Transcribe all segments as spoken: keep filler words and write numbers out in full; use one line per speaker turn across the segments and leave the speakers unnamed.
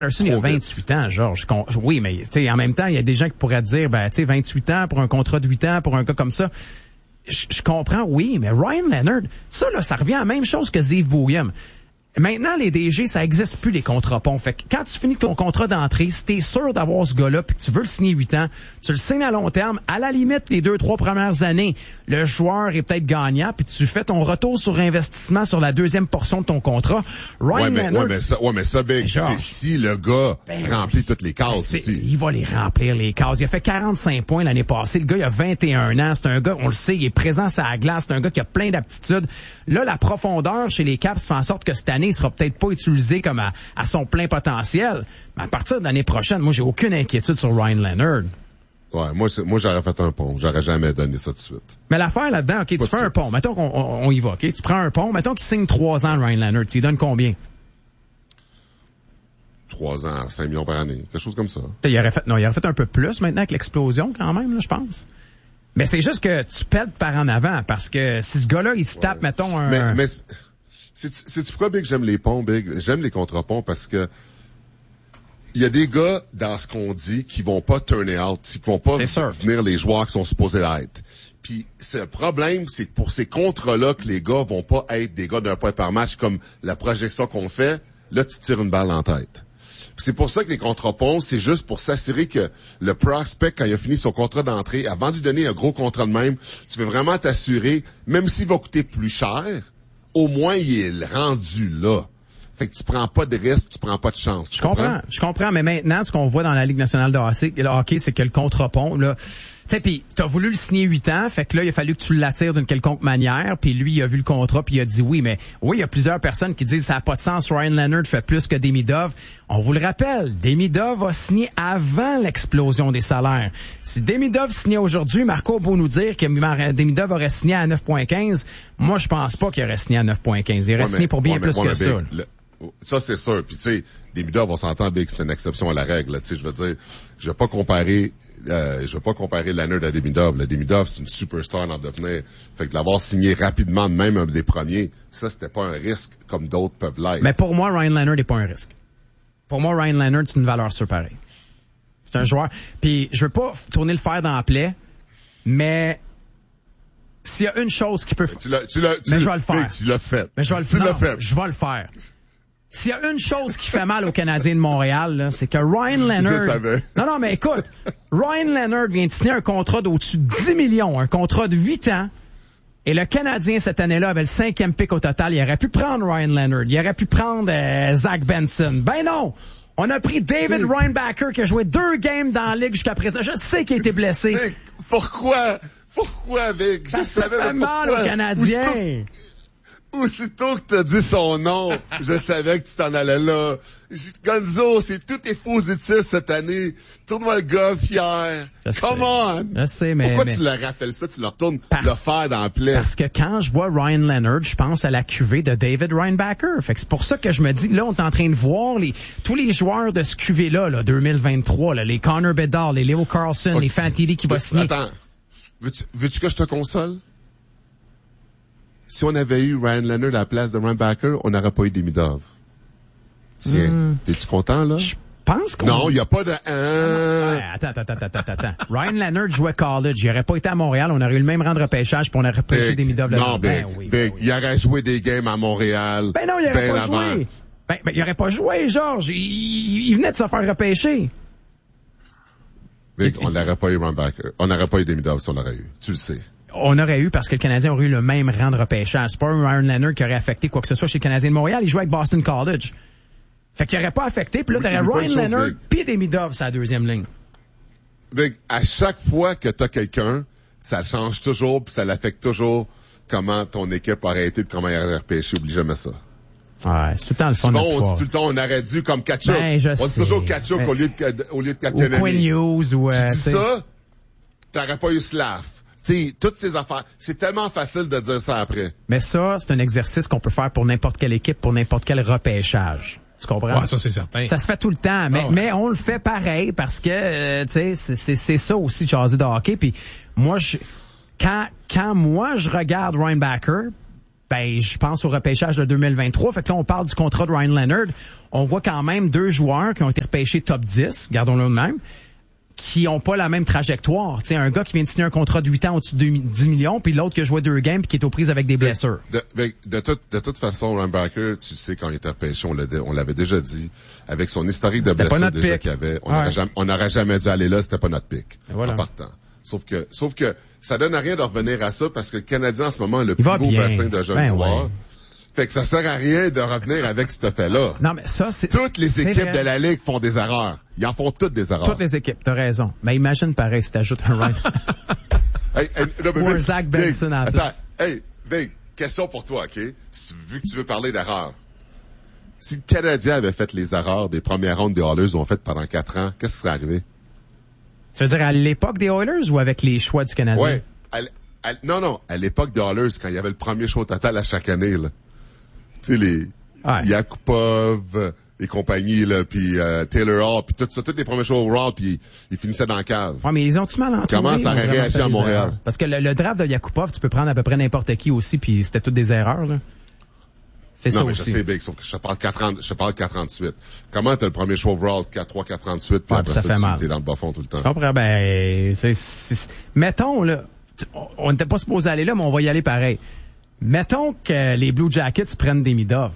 Anderson, il a vingt-huit ans, Georges. Oui, mais en même temps, il y a des gens qui pourraient dire, ben, tu sais, vingt-huit ans pour un contrat de huit ans, pour un gars comme ça. Je, je comprends, oui, mais Ryan Leonard, ça, là, ça revient à la même chose que Zeev Williams. Maintenant, les D G, ça existe plus, les contrats ponts. Fait que quand tu finis ton contrat d'entrée, si t'es sûr d'avoir ce gars-là puis que tu veux le signer huit ans, tu le signes à long terme. À la limite, les deux, trois premières années, le joueur est peut-être gagnant puis tu fais ton retour sur investissement sur la deuxième portion de ton contrat. Ryan
ouais, mais,
Leonard,
ouais, mais ça, ouais, mais ça, Big, c'est si le gars ben, remplit toutes les cases ici.
Il va les remplir, les cases. Il a fait quarante-cinq points l'année passée. Le gars, il a vingt et un ans. C'est un gars, on le sait, il est présent sur la glace. C'est un gars qui a plein d'aptitudes. Là, la profondeur chez les Caps fait en sorte que cette année, il sera peut-être pas utilisé comme à, à son plein potentiel. Mais à partir de l'année prochaine, moi, j'ai aucune inquiétude sur Ryan Leonard.
Ouais, moi, moi, j'aurais fait un pont. J'aurais jamais donné ça tout de suite.
Mais l'affaire là-dedans, OK, pas tu fais un pont. Mettons qu'on on, on y va, OK? Tu prends un pont. Mettons qu'il signe trois ans, Ryan Leonard. Tu lui donnes combien?
Trois ans, cinq millions par année. Quelque chose comme ça.
Il aurait fait, non, il aurait fait un peu plus maintenant avec l'explosion, quand même, là, je pense. Mais c'est juste que tu pètes par en avant, parce que si ce gars-là, il se tape, ouais. mettons, un...
Mais, mais c'est, c'est pourquoi, Big, j'aime les ponts, Big? J'aime les contre-ponts parce que il y a des gars, dans ce qu'on dit, qui vont pas turn out, qui vont pas venir les joueurs qui sont supposés être. Puis, c'est le problème, c'est que pour ces contrats-là, que les gars vont pas être des gars d'un point par match, comme la projection qu'on fait, là, tu tires une balle en tête. Puis c'est pour ça que les contre-ponts, c'est juste pour s'assurer que le prospect, quand il a fini son contrat d'entrée, avant de lui donner un gros contrat de même, tu veux vraiment t'assurer, même s'il va coûter plus cher, au moins il est rendu là. Fait que tu prends pas de risque, tu prends pas de chance.
Je comprends? comprends, je comprends, mais maintenant, ce qu'on voit dans la Ligue nationale de hockey, le hockey, c'est que le contre-pont, là, tu sais, pis t'as voulu le signer huit ans, fait que là, il a fallu que tu l'attires d'une quelconque manière, puis lui, il a vu le contrat, puis il a dit oui, mais oui, il y a plusieurs personnes qui disent ça n'a pas de sens, Ryan Leonard fait plus que Demidov. On vous le rappelle, Demidov a signé avant l'explosion des salaires. Si Demidov signait aujourd'hui, Marco a beau nous dire que Demidov aurait signé à neuf virgule quinze, moi, je pense pas qu'il aurait signé à neuf virgule quinze. Il aurait ouais, signé mais, pour bien ouais, plus mais, que ça. Le...
Ça, c'est sûr. Puis, tu sais, Demidov, on s'entend bien que c'est une exception à la règle. Tu sais, je veux dire, je vais pas comparer, euh, je vais pas comparer Leonard à Demidov. Le Demidov, c'est une superstar en devenir. Fait que de l'avoir signé rapidement, même un des premiers, ça, c'était pas un risque comme d'autres peuvent l'être.
Mais pour moi, Ryan Leonard n'est pas un risque. Pour moi, Ryan Leonard, c'est une valeur sûre pareille. C'est un joueur. Puis, je veux pas tourner le fer dans la plaie, mais s'il y a une chose qui peut...
Tu l'as, tu l'as,
mais
tu
je vais le faire.
Tu l'as fait.
Mais je vais le
tu
non,
l'as fait.
Je vais le faire. S'il y a une chose qui fait mal aux Canadiens de Montréal, là, c'est que Ryan Leonard...
Je savais.
Non, non, mais écoute, Ryan Leonard vient de signer un contrat d'au-dessus de dix millions, un contrat de huit ans, et le Canadien, cette année-là, avait le cinquième pick au total. Il aurait pu prendre Ryan Leonard, il aurait pu prendre euh, Zach Benson. Ben non! On a pris David Reinbacher qui a joué deux games dans la Ligue jusqu'à présent. Je sais qu'il a été blessé.
Vic, pourquoi? Pourquoi, Vic? Je savais
ça fait mal aux Canadiens.
Aussitôt que t'as dit son nom, je savais que tu t'en allais là. Gonzo, c'est tout est positif cette année. Tourne-moi le gars fier. Je Come sais. on!
Je sais, mais...
Pourquoi
mais...
tu le rappelles ça? Tu le retournes
Parce...
le faire dans la plaie.
Parce que quand je vois Ryan Leonard, je pense à la cuvée de David Reinbacher. Fait que c'est pour ça que je me dis, là, on est en train de voir les tous les joueurs de ce cuvée-là, là, deux mille vingt-trois, là, les Connor Bedard, les Leo Carlson, okay. les Fantilli qui va signer.
Attends. Veux-tu, veux-tu que je te console? Si on avait eu Ryan Leonard à la place de Reinbacher, on n'aurait pas eu Demidov. Tiens, mm. T'es-tu content, là?
Je pense qu'on...
Non, il n'y a pas de... Euh...
Ouais, attends, attends, attends, attends, attends. Ryan Leonard jouait college. Il n'aurait pas été à Montréal. On aurait eu le même rang de repêchage puis on aurait pêché Demidov là-dedans.
Non, ben, ben, oui, ben, oui. Il aurait joué des games à Montréal.
Ben non, il n'aurait
ben
pas
avant.
joué. Ben, ben, il n'aurait pas joué, Georges. Il, il, il venait de se faire repêcher.
Ben, on n'aurait pas eu Reinbacher. On n'aurait pas eu Demidov si on l'aurait eu. Tu le sais.
On aurait eu parce que le Canadien aurait eu le même rang de repêchage. C'est pas un Ryan Leonard qui aurait affecté quoi que ce soit chez le Canadien de Montréal. Il jouait avec Boston College. Fait qu'il aurait pas affecté. Puis là, t'aurais Ryan Leonard puis Demidov sur la deuxième ligne.
Donc, à chaque fois que t'as quelqu'un, ça change toujours puis ça l'affecte toujours comment ton équipe aurait été puis comment il aurait repêché. Oublie jamais ça.
Ouais, c'est tout le temps le fun.
Bon, on dit tout le temps, on aurait dû comme Kachuk.
Ben, je
on dit
sais.
toujours Kachuk
ben,
au lieu de, au lieu de
Kotkaniemi. Ou Quinn Hughes ou, euh,
tu dis ça, t'aurais pas eu Slav. T'sais, toutes ces affaires, c'est tellement facile de dire ça après.
Mais ça, c'est un exercice qu'on peut faire pour n'importe quelle équipe, pour n'importe quel repêchage. Tu comprends?
Ouais, ça, c'est certain.
Ça se fait tout le temps, mais, oh, ouais. mais on le fait pareil parce que, euh, tu sais, c'est, c'est, c'est ça aussi, jaser de hockey. Puis moi, je, quand, quand moi, je regarde Reinbacher, Ben, je pense au repêchage de deux mille vingt-trois. Fait que là, on parle du contrat de Ryan Leonard. On voit quand même deux joueurs qui ont été repêchés top dix, gardons-le de même, qui ont pas la même trajectoire. Tu sais, un gars qui vient de signer un contrat de huit ans au-dessus de dix millions, puis l'autre qui a joué deux games puis qui est aux prises avec des blessures.
De, de, de, toute, de toute façon, Ryan Backer, tu sais, quand il était repêché, on l'avait, on l'avait déjà dit, avec son historique de blessures déjà qu'il avait, on n'aurait ouais. jamais, on n'aurait jamais dû aller là, c'était pas notre pick. Voilà. En partant. Sauf que, sauf que, ça donne à rien de revenir à ça parce que le Canadien, en ce moment, a le il plus beau bien. bassin de jeunes ben joueurs. Ouais. Fait que ça sert à rien de revenir avec ce fait-là.
Non, mais ça, c'est...
Toutes les équipes vrai. de la Ligue font des erreurs. Ils en font toutes des erreurs.
Toutes les équipes, t'as raison. Mais imagine pareil si t'ajoutes un Ryan.
hey, hey, non,
Ou un Zach Benson à la place.
Hey, Big, question pour toi, OK? Si, vu que tu veux parler d'erreurs. Si le Canadien avait fait les erreurs des premières rondes des Oilers ont fait pendant quatre ans, qu'est-ce qui serait arrivé?
Tu veux dire à l'époque des Oilers ou avec les choix du Canadien?
Ouais. À à, non, non, à l'époque des Oilers, quand il y avait le premier choix total à chaque année, là. Tu sais, les ouais. Yakupov et compagnie, là, puis euh, Taylor Hall, puis tout ça, tous les premiers choix au Raw, puis ils finissaient dans la cave.
Ouais, mais ils ont-tu mal entouré?
Comment ça aurait réagi à Montréal?
Parce que le, le draft de Yakupov, tu peux prendre à peu près n'importe qui aussi, puis c'était toutes des erreurs, là. C'est
non,
ça
mais
aussi.
je sais, Big, sauf que je parle quatre trente, je parle quatre trente-huit. Comment t'as le premier choix overall, quatre trois, quatre trente-huit, puis
ouais,
après
ça,
ça,
fait
tu
mal.
t'es dans le bas-fond tout le temps?
Je comprends, ben, c'est, c'est, mettons, là, on n'était pas supposé aller là, mais on va y aller pareil. Mettons que les Blue Jackets prennent des Midov.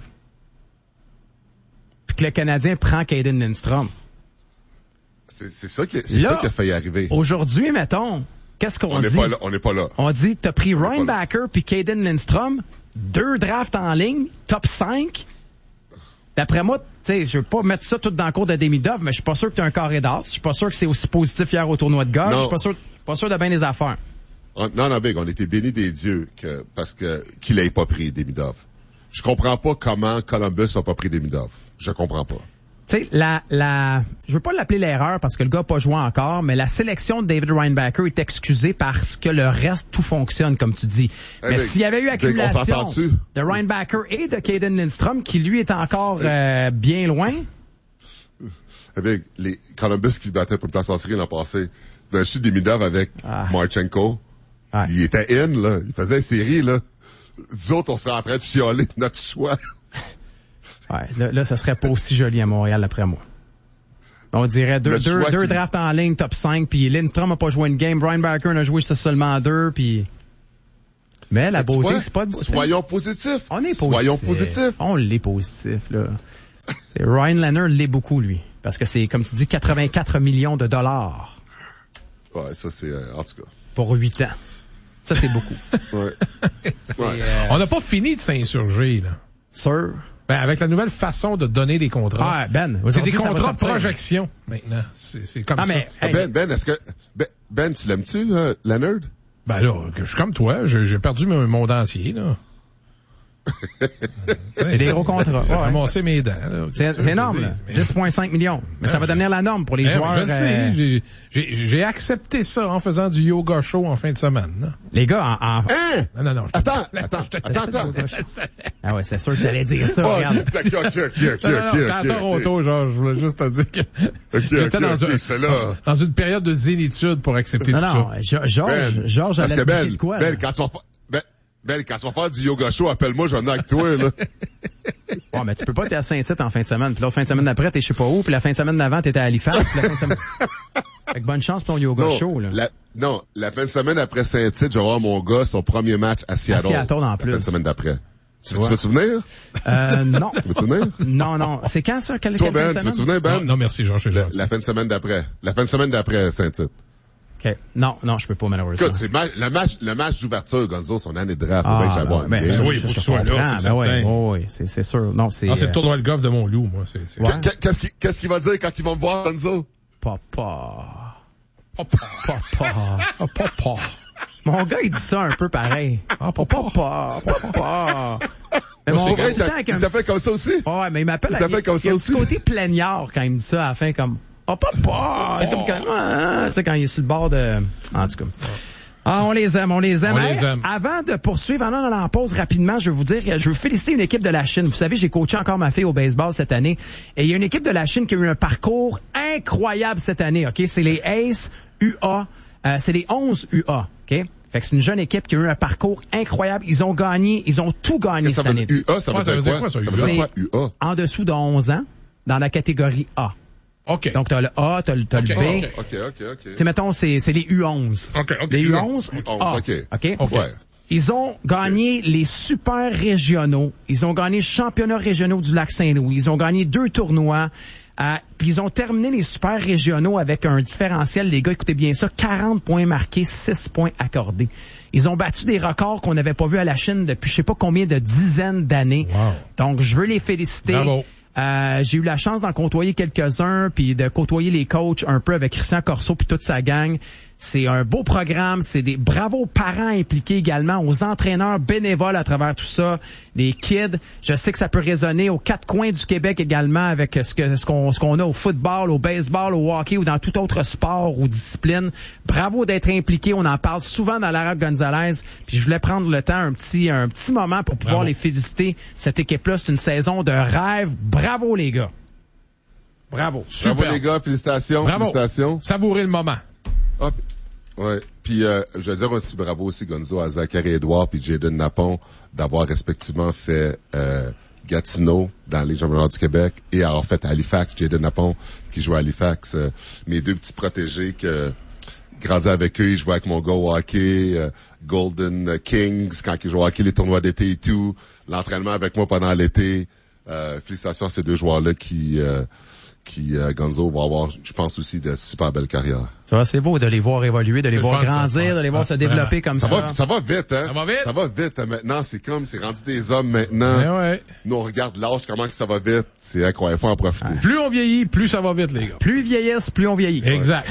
Puis que le Canadien prend Caden Lindstrom.
C'est, c'est ça qui, c'est là, ça qui a failli arriver.
Aujourd'hui, mettons, qu'est-ce qu'on
on
dit?
N'est pas là, on n'est pas là.
On dit, t'as pris Ryan Backer puis Caden Lindstrom, deux drafts en ligne, top cinq. D'après moi, tu sais, je veux pas mettre ça tout dans le cours de Demidov, mais je suis pas sûr que tu as un carré d'as. Je suis pas sûr que c'est aussi positif hier au tournoi de golf. Je suis pas sûr, pas sûr de bien des affaires.
Non, non, Big, on était bénis des dieux que, parce que, qu'il ait pas pris Demidov. Je comprends pas comment Columbus a pas pris Demidov. Je comprends pas.
Tu sais, la, la, je veux pas l'appeler l'erreur parce que le gars a pas joué encore, mais la sélection de David Reinbacker est excusée parce que le reste, tout fonctionne, comme tu dis. Hey, mais s'il y avait eu accumulation
Big,
de Reinbacker et de Caden Lindstrom, qui lui est encore euh, bien loin.
Hey, Big, les Columbus qui se battaient pour une place en série l'an passé, d'un chute Demidov avec ah. Marchenko, ah. il était in, là. Il faisait une série, là. Nous autres, on serait en train de chialer notre choix.
Ouais, là, là, ce serait pas aussi joli à Montréal, après moi. On dirait deux, deux, deux qui... drafts en ligne, top cinq, puis Lindstrom a pas joué une game, Brian Barker a joué seulement deux, puis... Mais la Mais beauté, vois, c'est pas de beauté.
Soyons positifs.
On est positifs.
Soyons positifs.
On l'est positif, là. C'est Ryan Leonard l'est beaucoup, lui. Parce que c'est, comme tu dis, quatre-vingt-quatre millions de dollars.
Ouais, ça c'est, euh, en tout cas.
Pour huit ans. Ça, c'est beaucoup.
ouais.
C'est, ouais. Euh, on n'a pas fini de s'insurger, là.
Sûr.
Ben, avec la nouvelle façon de donner des contrats.
Ah, Ben.
C'est des contrats de projection, maintenant. C'est, c'est comme ah, ça. Mais,
hey, Ben, Ben, est-ce que, Ben, Ben tu l'aimes-tu, euh, Leonard?
Ben là, je suis comme toi. J'ai, j'ai perdu mon monde entier, là.
C'est des gros contrats.
J'ai ramassé mes dents. Là,
c'est, c'est énorme, là. Mais... dix virgule cinq millions. Mais ouais, ça va devenir la norme pour les
ouais,
joueurs.
Je sais. Euh... J'ai, j'ai, j'ai accepté ça en faisant du yoga show en fin de semaine. Là.
Les gars, en... en...
Hein?
Non, non, non.
Attends, attends, attends, attends.
Ah ouais, c'est sûr que tu allais dire ça.
Oh,
regarde.
OK, OK, OK, OK.
Non, non, non, okay, Toronto, okay. Genre, je voulais juste te dire que
okay, j'étais
okay, dans,
okay,
un,
c'est là.
dans une période de zénitude pour accepter
non,
tout
non,
ça.
Non, Georges,
Ben,
Georges allait te dire de quoi?
Ben, quand tu vas Ben, Ben, quand tu vas faire du yoga show, appelle-moi, je vais venir avec toi, là.
Ouais, mais tu peux pas être à Saint-Tite en fin de semaine. Puis l'autre fin de semaine d'après, t'es je sais pas où. Puis la fin de semaine d'avant, t'étais à Halifax. Puis la fin de semaine... Avec bonne chance pour ton yoga
non,
show, là.
La, non, la fin de semaine après Saint-Tite, je vais voir mon gars, son premier match à Seattle.
À Seattle, en plus.
La fin de semaine d'après. Tu, tu veux-tu venir?
Euh, non.
Tu veux-tu venir?
Non, non. C'est quand, ça? Quelle,
Toi,
quelle
Ben, tu veux-tu venir, Ben?
Non, non merci, Georges.
La, la fin de semaine d'après. La fin de semaine d'après Saint-Tite.
OK. Non, non, je peux pas, malheureusement.
Écoute, c'est ma- le match, le match d'ouverture, Gonzo, son année de draft. Faut
ah,
bien que j'aille voir.
Ben, ben, oui, il faut que tu sois là, c'est
ben oui, oui, c'est, c'est sûr. Non, c'est,
non, c'est le tournoi de golf de Montloup, moi, c'est, c'est...
Ouais. Qu'est-ce qu'il, qu'est-ce qu'il va dire quand il va me voir, Gonzo?
Papa. Papa. Papa. Oh, papa. Mon gars, il dit ça un peu pareil. Ah, papa. Papa. Papa. Mais
mon
gars,
il t'a, il t'a fait comme ça aussi?
Ouais, mais il m'appelle
il t'a fait comme ça aussi.
Il y a un petit côté plaignard quand il me dit ça à la fin, comme, oh, papa! C'est comme quand, ah, tu sais, quand il est sur le bord de, en tout cas. Ah, on les aime, on les aime.
On les aime.
Avant de poursuivre, en allant en pause rapidement, je veux vous dire, je veux féliciter une équipe de la Chine. Vous savez, j'ai coaché encore ma fille au baseball cette année. Et il y a une équipe de la Chine qui a eu un parcours incroyable cette année, OK? C'est les Aces U A. Euh, c'est les onze U A, OK? Fait Fait que c'est une jeune équipe qui a eu un parcours incroyable. Ils ont gagné, ils ont tout gagné cette année.
U A, ça veut dire quoi? Ça veut dire quoi, U A?
En dessous de onze ans, dans la catégorie A.
OK.
Donc, t'as le A, t'as le, t'as
okay.
le B.
OK, OK, OK. OK.
Tu sais, mettons, c'est, c'est les U onze.
OK, OK.
Les U onze,
U onze,
A.
OK.
OK?
OK. Ouais.
Ils ont gagné okay. les super régionaux. Ils ont gagné le championnat régionaux du Lac-Saint-Louis. Ils ont gagné deux tournois. Euh, puis ils ont terminé les super régionaux avec un différentiel, les gars, écoutez bien ça, quarante points marqués, six points accordés. Ils ont battu des records qu'on n'avait pas vus à la Chine depuis je sais pas combien de dizaines d'années.
Wow.
Donc, je veux les féliciter.
Bravo.
Euh, j'ai eu la chance d'en côtoyer quelques-uns, puis de côtoyer les coachs un peu avec Christian Corso puis toute sa gang. C'est un beau programme, c'est des bravos parents impliqués également, aux entraîneurs bénévoles à travers tout ça, les kids. Je sais que ça peut résonner aux quatre coins du Québec également avec ce que ce qu'on ce qu'on a au football, au baseball, au hockey ou dans tout autre sport ou discipline. Bravo d'être impliqués, on en parle souvent dans Lara Gonzalez. Puis je voulais prendre le temps un petit un petit moment pour pouvoir Bravo. les féliciter. Cette équipe-là, c'est une saison de rêve. Bravo les gars. Bravo.
Super. Bravo les gars, félicitations.
Bravo.
Félicitations.
Savourer le moment.
Ah, ouais. Puis euh, je veux dire aussi bravo aussi Gonzo à Zachary Edouard puis Jaden Napon d'avoir respectivement fait euh, Gatineau dans les championnats du Québec et avoir fait Halifax, Jaden Napon qui joue à Halifax. Euh, mes deux petits protégés que grandi avec eux, ils jouaient avec mon gars au hockey, euh, Golden Kings quand ils jouaient au hockey, les tournois d'été et tout, l'entraînement avec moi pendant l'été. Euh, félicitations à ces deux joueurs-là qui euh, qui, euh, Gonzo, va avoir, je pense aussi, de super belles carrières.
Tu vois, c'est beau de les voir évoluer, de les voir
fun,
grandir,
ça.
de les voir
ah,
se développer
vraiment.
comme
ça.
ça.
Va, ça va vite, hein?
Ça va vite?
Ça va vite. Hein? Maintenant, c'est comme, c'est rendu des hommes maintenant.
Mais ouais.
Nous, on regarde l'âge, comment que ça va vite. C'est incroyable, faut en profiter.
Ouais. Plus on vieillit, plus ça va vite, les gars.
Plus ils vieillissent, plus on vieillit.
Exact.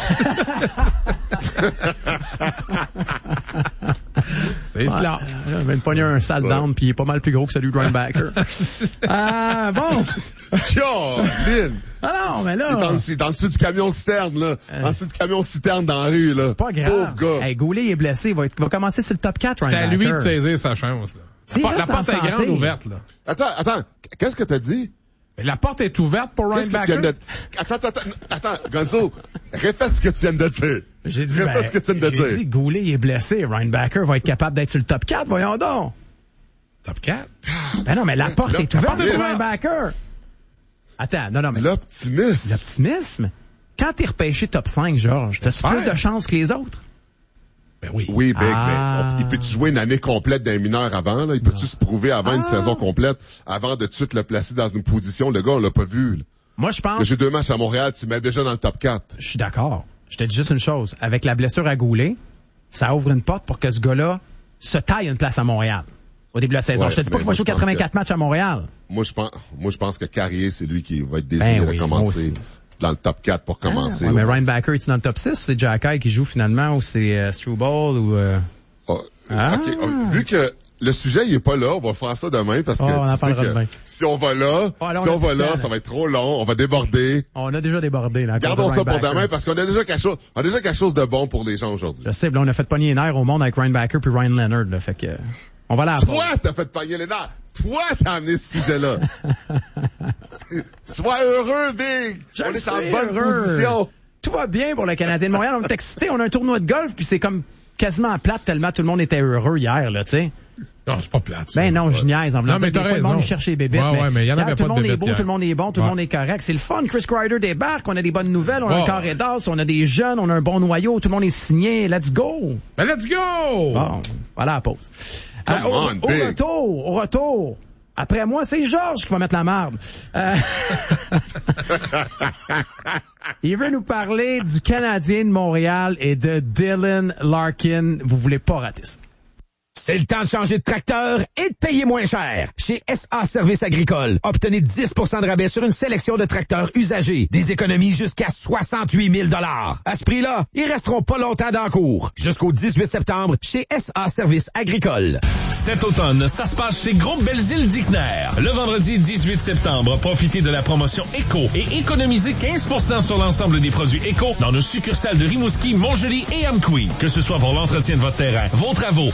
C'est ouais. cela.
Je viens de pogner un sale ouais. down, puis il est pas mal plus gros que celui de Ryan Backer. Ah, bon.
Lynn.
Ah non, mais là.
Il est dans, le, dans le dessus du camion citerne, là. Euh, dans le dessus du camion citerne dans la rue, là.
C'est pas grave.
Pauvre gars.
Hey, Goulet est blessé. Il va, être, il va commencer sur le top quatre, Ryan Backer.
C'est à lui de saisir sa chance, là.
Si
la, la porte est santé. grande ouverte, là.
Attends, attends. Qu'est-ce que t'as dit?
La porte est ouverte pour Ryan Backer.
De... Attends, attends, attends, Gonzo. Répète ce que tu viens de dire.
J'ai dit,
Répète
ben,
ce que tu viens de dire.
J'ai dit, Goulet est blessé. Ryan Backer va être capable d'être sur le top quatre, voyons donc.
Top quatre?
Ben non, mais la porte est ouverte pour Ryan Backer. Attends, non, non, mais...
L'optimisme.
L'optimisme? Quand t'es repêché top cinq, Georges, t'as-tu plus de chance que les autres?
Ben oui.
Oui, Big,
ah.
mais on, il peut-tu jouer une année complète d'un mineur avant, là? Il peut-tu se prouver avant ah. une saison complète, avant de tout de suite le placer dans une position? Le gars, on l'a pas vu, là.
Moi, je pense...
J'ai deux matchs à Montréal, tu mets déjà dans le top quatre.
Je suis d'accord. Je te dis juste une chose. Avec la blessure à Goulet, ça ouvre une porte pour que ce gars-là se taille une place à Montréal. Au début de la saison. Ouais, je te dis pas qu'il va jouer quatre-vingt-quatre que... matchs à Montréal.
Moi, je pense, moi, je pense que Carrier, c'est lui qui va être désiré ben oui, de commencer dans le top quatre pour commencer.
Ah, ouais, mais Ryan Backer est dans le top six ou c'est Jack Eye qui joue finalement ou c'est euh, Struble ou... Euh...
Oh, ah. OK. Oh, vu que le sujet, il est pas là, on va faire ça demain parce que,
oh, on
tu sais que si on va là,
oh, là
si
on,
on va là,
temps,
ça va être trop long, on va déborder.
On a déjà débordé, là.
Gardons ça pour
Backer.
demain parce qu'on a déjà quelque chose, on a déjà quelque chose de bon pour les gens aujourd'hui.
Je sais, là, on a fait pogner les nerfs au monde avec Ryan Backer puis Ryan Leonard, là. Fait que, on va là.
Toi, t'as fait pogner les nerfs. Toi, t'as amené ce sujet-là. Sois heureux, Big.
Je
on est en bonne
heureux.
position.
Tout va bien pour le Canadien de Montréal. On est excités. On a un tournoi de golf puis c'est comme quasiment plate tellement tout le monde était heureux hier, là, tu sais.
Non, c'est pas plate.
Ben non, je niaise. En
non, mais
t'as
raison.
Tout le monde cherche les bébés.
Ouais, ouais, mais il y en avait
tout
pas
le monde
de
est beau,
hier.
tout le monde est bon, tout le
ouais.
monde est correct. C'est le fun. Chris Kreider débarque. On a des bonnes nouvelles. On a
wow.
un carré d'as. On a des jeunes. On a un bon noyau. Tout le monde est signé. Let's go.
Ben, let's go!
Bon, voilà la pause.
Come
euh, au,
on,
au retour, au retour. Après moi, c'est Georges qui va mettre la marde. Euh... Il veut nous parler du Canadien de Montréal et de Dylan Larkin. Vous voulez pas rater ça.
C'est le temps de changer de tracteur et de payer moins cher. Chez S A Service Agricole, obtenez dix pour cent de rabais sur une sélection de tracteurs usagés. Des économies jusqu'à soixante-huit mille dollars. À ce prix-là, ils resteront pas longtemps dans le cours. Jusqu'au dix-huit septembre, chez S A Service Agricole.
Cet automne, ça se passe chez Groupe Belzile Dickner. Le vendredi dix-huit septembre, profitez de la promotion Éco et économisez quinze pour cent sur l'ensemble des produits Éco dans nos succursales de Rimouski, Montjoly et Amqui. Que ce soit pour l'entretien de votre terrain, vos travaux ou vos projets,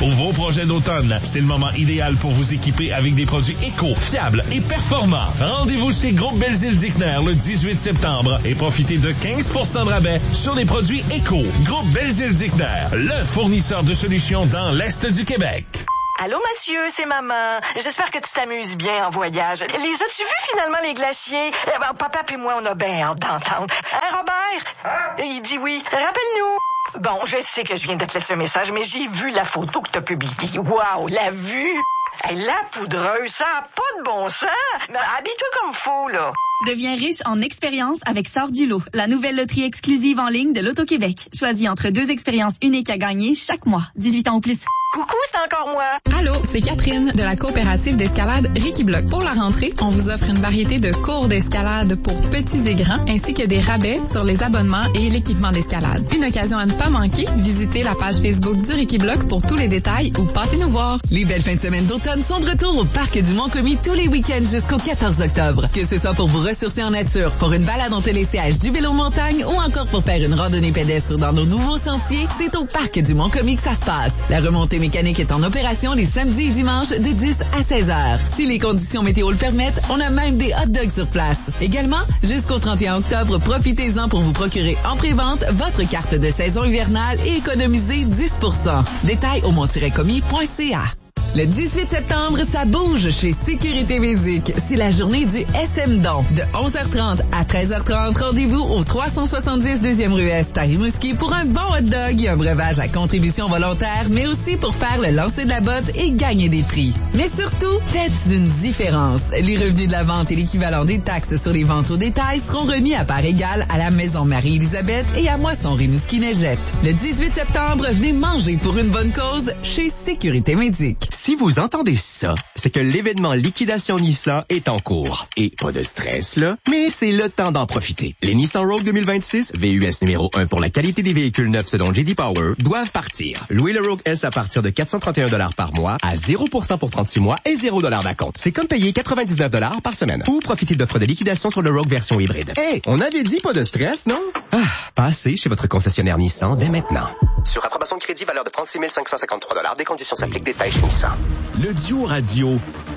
projet d'automne. C'est le moment idéal pour vous équiper avec des produits éco, fiables et performants. Rendez-vous chez Groupe Belzile-Dickner le dix-huit septembre et profitez de quinze pour cent de rabais sur les produits éco. Groupe Belzile-Dickner, le fournisseur de solutions dans l'Est du Québec.
Allô, monsieur, c'est maman. J'espère que tu t'amuses bien en voyage. Les as-tu vus finalement, les glaciers? Eh ben, papa et moi, on a bien hâte d'entendre. Hein, Robert? Il dit oui. Rappelle-nous. Bon, je sais que je viens de te laisser un message, mais j'ai vu la photo que t'as publiée. Wow, la vue! Hey, la poudreuse, ça n'a pas de bon sens. Mais habille-toi comme faut, là.
Deviens riche en expériences avec Sort du lot, la nouvelle loterie exclusive en ligne de l'Auto-Québec. Choisis entre deux expériences uniques à gagner chaque mois. dix-huit ans ou plus.
Coucou, c'est encore moi.
Allô, c'est Catherine de la coopérative d'escalade Ricky Block. Pour la rentrée, on vous offre une variété de cours d'escalade pour petits et grands, ainsi que des rabais sur les abonnements et l'équipement d'escalade. Une occasion à ne pas manquer. Visitez la page Facebook du Ricky Block pour tous les détails ou passez nous voir.
Les belles fins de semaine d'automne sont de retour au Parc du Mont-Commis tous les week-ends jusqu'au quatorze octobre. Que ce soit pour vous ressourcer en nature, pour une balade en télésiège du vélo montagne ou encore pour faire une randonnée pédestre dans nos nouveaux sentiers, c'est au Parc du Mont-Commis que ça se passe. La remontée mécanique est en opération les samedis et dimanches de dix à seize heures. Si les conditions météo le permettent, on a même des hot dogs sur place. Également, jusqu'au trente et un octobre, profitez-en pour vous procurer en pré-vente votre carte de saison hivernale et économiser dix pour cent. Détails au mont tiret commis point c a. Le dix-huit septembre, ça bouge chez Sécurité Musique. C'est la journée du S M Don. De onze heures trente à treize heures trente, rendez-vous au trois cent soixante-dix deuxième rue Est à Rimouski pour un bon hot dog et un breuvage à contribution volontaire, mais aussi pour faire le lancer de la botte et gagner des prix. Mais surtout, faites une différence. Les revenus de la vente et l'équivalent des taxes sur les ventes au détail seront remis à part égale à la Maison Marie-Élisabeth et à Moisson Rimouski-Neigette. Le dix-huit septembre, venez manger pour une bonne cause chez Sécurité Musique.
Si vous entendez ça, c'est que l'événement Liquidation Nissan est en cours. Et pas de stress, là, mais c'est le temps d'en profiter. Les Nissan Rogue deux mille vingt-six, V U S numéro un pour la qualité des véhicules neufs selon J D Power, doivent partir. Louez le Rogue S à partir de quatre cent trente et un dollars par mois, à zéro pour cent pour trente-six mois et zéro dollars d'acompte. C'est comme payer quatre-vingt-dix-neuf dollars par semaine. Ou profitez d'offres de liquidation sur le Rogue version hybride. Hé, hey, on avait dit pas de stress, non? Ah, passez chez votre concessionnaire Nissan dès maintenant. Sur approbation de crédit, valeur de trente-six mille cinq cent cinquante-trois dollars. Des conditions s'appliquent. Détails chez Nissan.
Le duo radio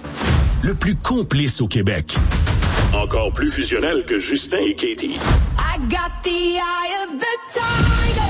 le plus complice au Québec. Encore plus fusionnel que Justin et Katie.
I got the eye of the tiger.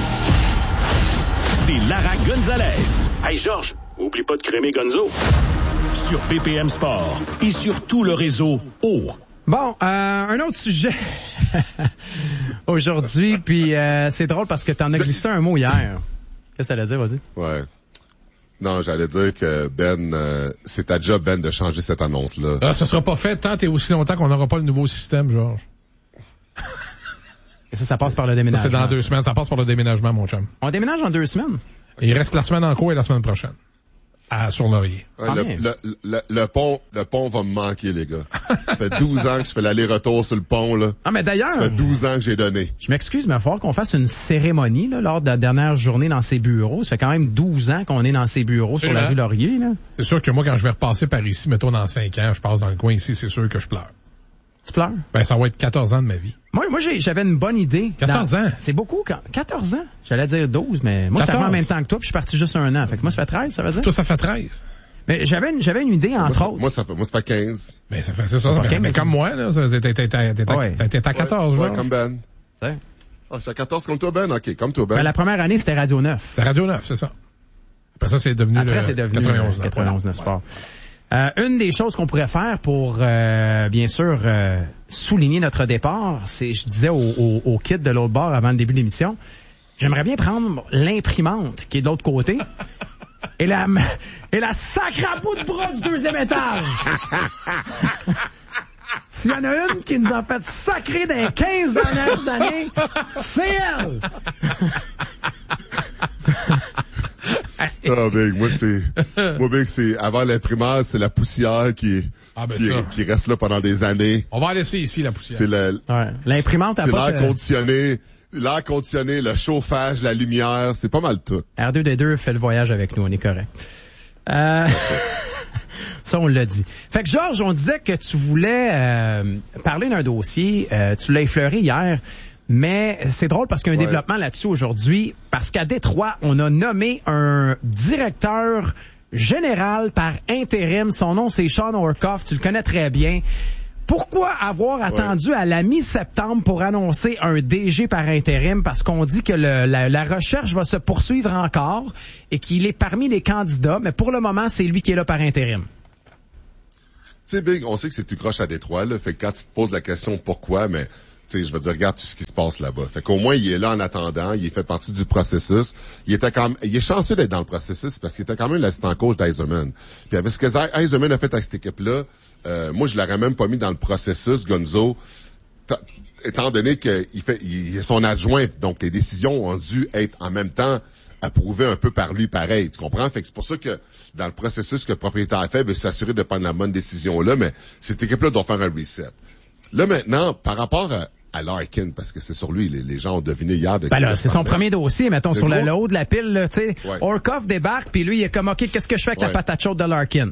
C'est Lara Gonzalez. Hey Georges, oublie pas de crémer Gonzo. Sur B P M Sport et sur tout le réseau O.
Bon, euh, un autre sujet aujourd'hui, puis euh, c'est drôle parce que t'en as glissé un mot hier. Qu'est-ce que t'allais dire, vas-y?
Ouais. Non, j'allais dire que Ben, euh, c'est ta job, Ben, de changer cette annonce-là.
Ah, ça sera pas fait tant et aussi longtemps qu'on n'aura pas le nouveau système, Georges.
Et ça, ça passe par le déménagement.
Ça, c'est dans deux semaines. Ça passe par le déménagement, mon chum.
On déménage en deux semaines?
Il reste la semaine en cours et la semaine prochaine. À sur Laurier.
Ouais, le, le, le, le pont, le pont va me manquer, les gars. Ça fait douze ans que je fais l'aller-retour sur le pont, là.
Ah, mais d'ailleurs.
Ça fait douze ans que j'ai donné.
Je m'excuse, mais il va falloir qu'on fasse une cérémonie, là, lors de la dernière journée dans ses bureaux. Ça fait quand même douze ans qu'on est dans ses bureaux sur la rue Laurier, là.
C'est sûr que moi, quand je vais repasser par ici, mettons dans cinq ans, je passe dans le coin ici, c'est sûr que je pleure.
Tu pleures?
Ben, ça va être quatorze ans de ma vie.
Moi, moi, j'ai, j'avais une bonne idée.
quatorze
dans...
ans?
C'est beaucoup, quand... quatorze ans? J'allais dire douze, mais moi, j'étais en même temps que toi, puis je suis parti juste un an. Fait que moi, ça fait treize, ça veut dire?
Toi, ça fait treize.
Mais j'avais une, j'avais une idée, entre
moi,
autres.
Moi, ça fait, moi, ça fait quinze.
Mais ça fait, c'est ça. Mais, mais comme moi, là, t'étais, t'étais, t'étais à quatorze,
ouais,
ouais,
ouais, comme Ben.
C'est.
Ah, c'est à quatorze comme toi, Ben? OK, comme toi, Ben.
Ben, la première année, c'était Radio neuf.
C'était Radio neuf, c'est ça. Après ça, c'est devenu
Après,
le
c'est devenu
quatre-vingt-onze neuf.
quatre-vingt-onze neuf Sport. Euh, une des choses qu'on pourrait faire pour, euh, bien sûr, euh, souligner notre départ, c'est, je disais au, au, au kid de l'autre bord avant le début de l'émission, j'aimerais bien prendre l'imprimante qui est de l'autre côté et la, et la sacre à bout de bras du deuxième étage. S'il y en a une qui nous a fait sacrer dans les quinze dernières années, c'est elle!
Ah, Big, moi, c'est, moi, Big, c'est, avant l'imprimante, c'est la poussière qui,
ah, ben
qui, qui reste là pendant des années.
On va laisser ici, la poussière.
C'est le,
ouais. L'imprimante,
c'est
pas
l'air
de...
conditionné, l'air conditionné, le chauffage, la lumière, c'est pas mal tout.
R deux D deux fait le voyage avec nous, on est correct. Euh... Ça, on l'a dit. Fait que, Georges, on disait que tu voulais euh, parler d'un dossier, euh, tu l'as effleuré hier. Mais c'est drôle parce qu'il y a un ouais. développement là-dessus aujourd'hui, parce qu'à Détroit, on a nommé un directeur général par intérim. Son nom, c'est Shawn Horcoff. Tu le connais très bien. Pourquoi avoir attendu ouais. à la mi-septembre pour annoncer un D G par intérim? Parce qu'on dit que le, la, la recherche va se poursuivre encore et qu'il est parmi les candidats, mais pour le moment, c'est lui qui est là par intérim.
Tu sais, Big, on sait que c'est tout croche à Détroit, là. Fait que quand tu te poses la question pourquoi, mais tu sais, je veux dire, regarde tout ce qui se passe là-bas. Fait qu'au moins, il est là en attendant, il fait partie du processus. Il était quand même, il est chanceux d'être dans le processus parce qu'il était quand même l'assistant coach d'Yzerman. Puis avec ce que Yzerman a fait avec cette équipe-là, euh, moi, je l'aurais même pas mis dans le processus, Gonzo, étant donné qu'il fait, il est son adjoint, donc les décisions ont dû être en même temps approuvé un peu par lui pareil, tu comprends? Fait que c'est pour ça que dans le processus que le propriétaire a fait, veut s'assurer de prendre la bonne décision là, mais cette équipe-là doit faire un reset. Là maintenant, par rapport à, à Larkin, parce que c'est sur lui, les, les gens ont deviné hier de
ben là, c'est son premier dossier, mettons, le sur gros... le haut de la pile, tu sais.
Ouais.
Horcoff débarque, puis lui, il est comme, OK, qu'est-ce que je fais avec ouais. la patate chaude de Larkin?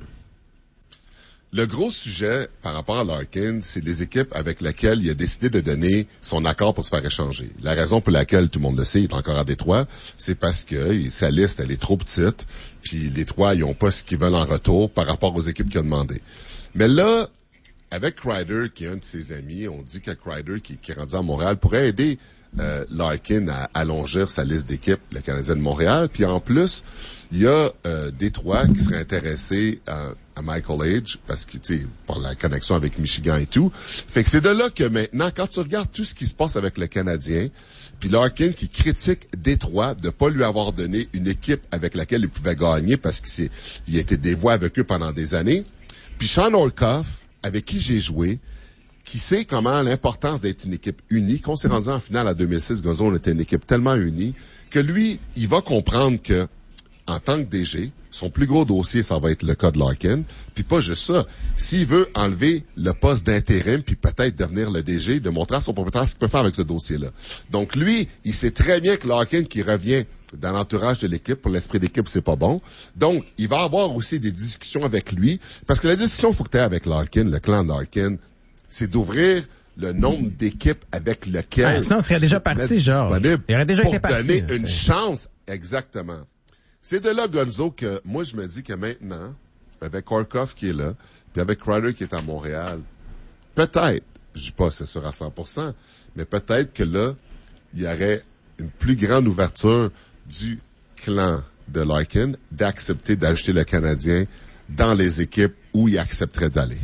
Le gros sujet par rapport à Larkin, c'est les équipes avec lesquelles il a décidé de donner son accord pour se faire échanger. La raison pour laquelle, tout le monde le sait, il est encore à Détroit, c'est parce que sa liste, elle est trop petite, puis Détroit, ils n'ont pas ce qu'ils veulent en retour par rapport aux équipes qui ont demandé. Mais là, avec Kreider, qui est un de ses amis, on dit que Kreider, qui, qui est rendu à Montréal, pourrait aider euh, Larkin à allongir sa liste d'équipes, le Canadien de Montréal. Puis en plus, il y a euh, Détroit qui serait intéressé à, à Michael Age, parce que, tu sais, par la connexion avec Michigan et tout. Fait que c'est de là que maintenant, quand tu regardes tout ce qui se passe avec le Canadien, puis Larkin qui critique Détroit de pas lui avoir donné une équipe avec laquelle il pouvait gagner parce qu'il il a été dévoué avec eux pendant des années. Puis Shawn Horcoff, avec qui j'ai joué, qui sait comment l'importance d'être une équipe unie. Quand on s'est rendu en finale à deux mille six, Gonzo, on était une équipe tellement unie que lui, il va comprendre que, en tant que D G, son plus gros dossier, ça va être le cas de Larkin. Puis pas juste ça. S'il veut enlever le poste d'intérim, puis peut-être devenir le D G, de montrer à son propriétaire ce qu'il peut faire avec ce dossier-là. Donc lui, il sait très bien que Larkin, qui revient dans l'entourage de l'équipe, pour l'esprit d'équipe, c'est pas bon. Donc, il va avoir aussi des discussions avec lui. Parce que la discussion qu'il faut que tu aies avec Larkin, le clan de Larkin, c'est d'ouvrir le nombre d'équipes avec lesquelles...
Ah, sinon, on serait déjà parti, genre. Il aurait déjà
été
parti.
Pour donner une chance, exactement. C'est de là, Gonzo, que moi, je me dis que maintenant, avec Horcoff qui est là, puis avec Kreider qui est à Montréal, peut-être, je dis pas c'est sûr à cent pour cent, mais peut-être que là, il y aurait une plus grande ouverture du clan de Larkin d'accepter d'ajouter le Canadien dans les équipes où il accepterait d'aller.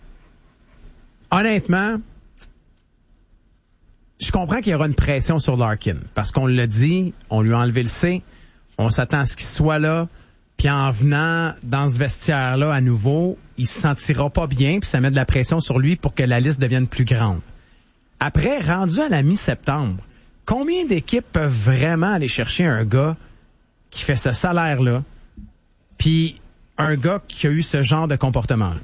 Honnêtement, je comprends qu'il y aura une pression sur Larkin, parce qu'on l'a dit, on lui a enlevé le C, on s'attend à ce qu'il soit là, puis en venant dans ce vestiaire-là à nouveau, il se sentira pas bien, puis ça met de la pression sur lui pour que la liste devienne plus grande. Après, rendu à la mi-septembre, combien d'équipes peuvent vraiment aller chercher un gars qui fait ce salaire-là, puis un gars qui a eu ce genre de comportement-là?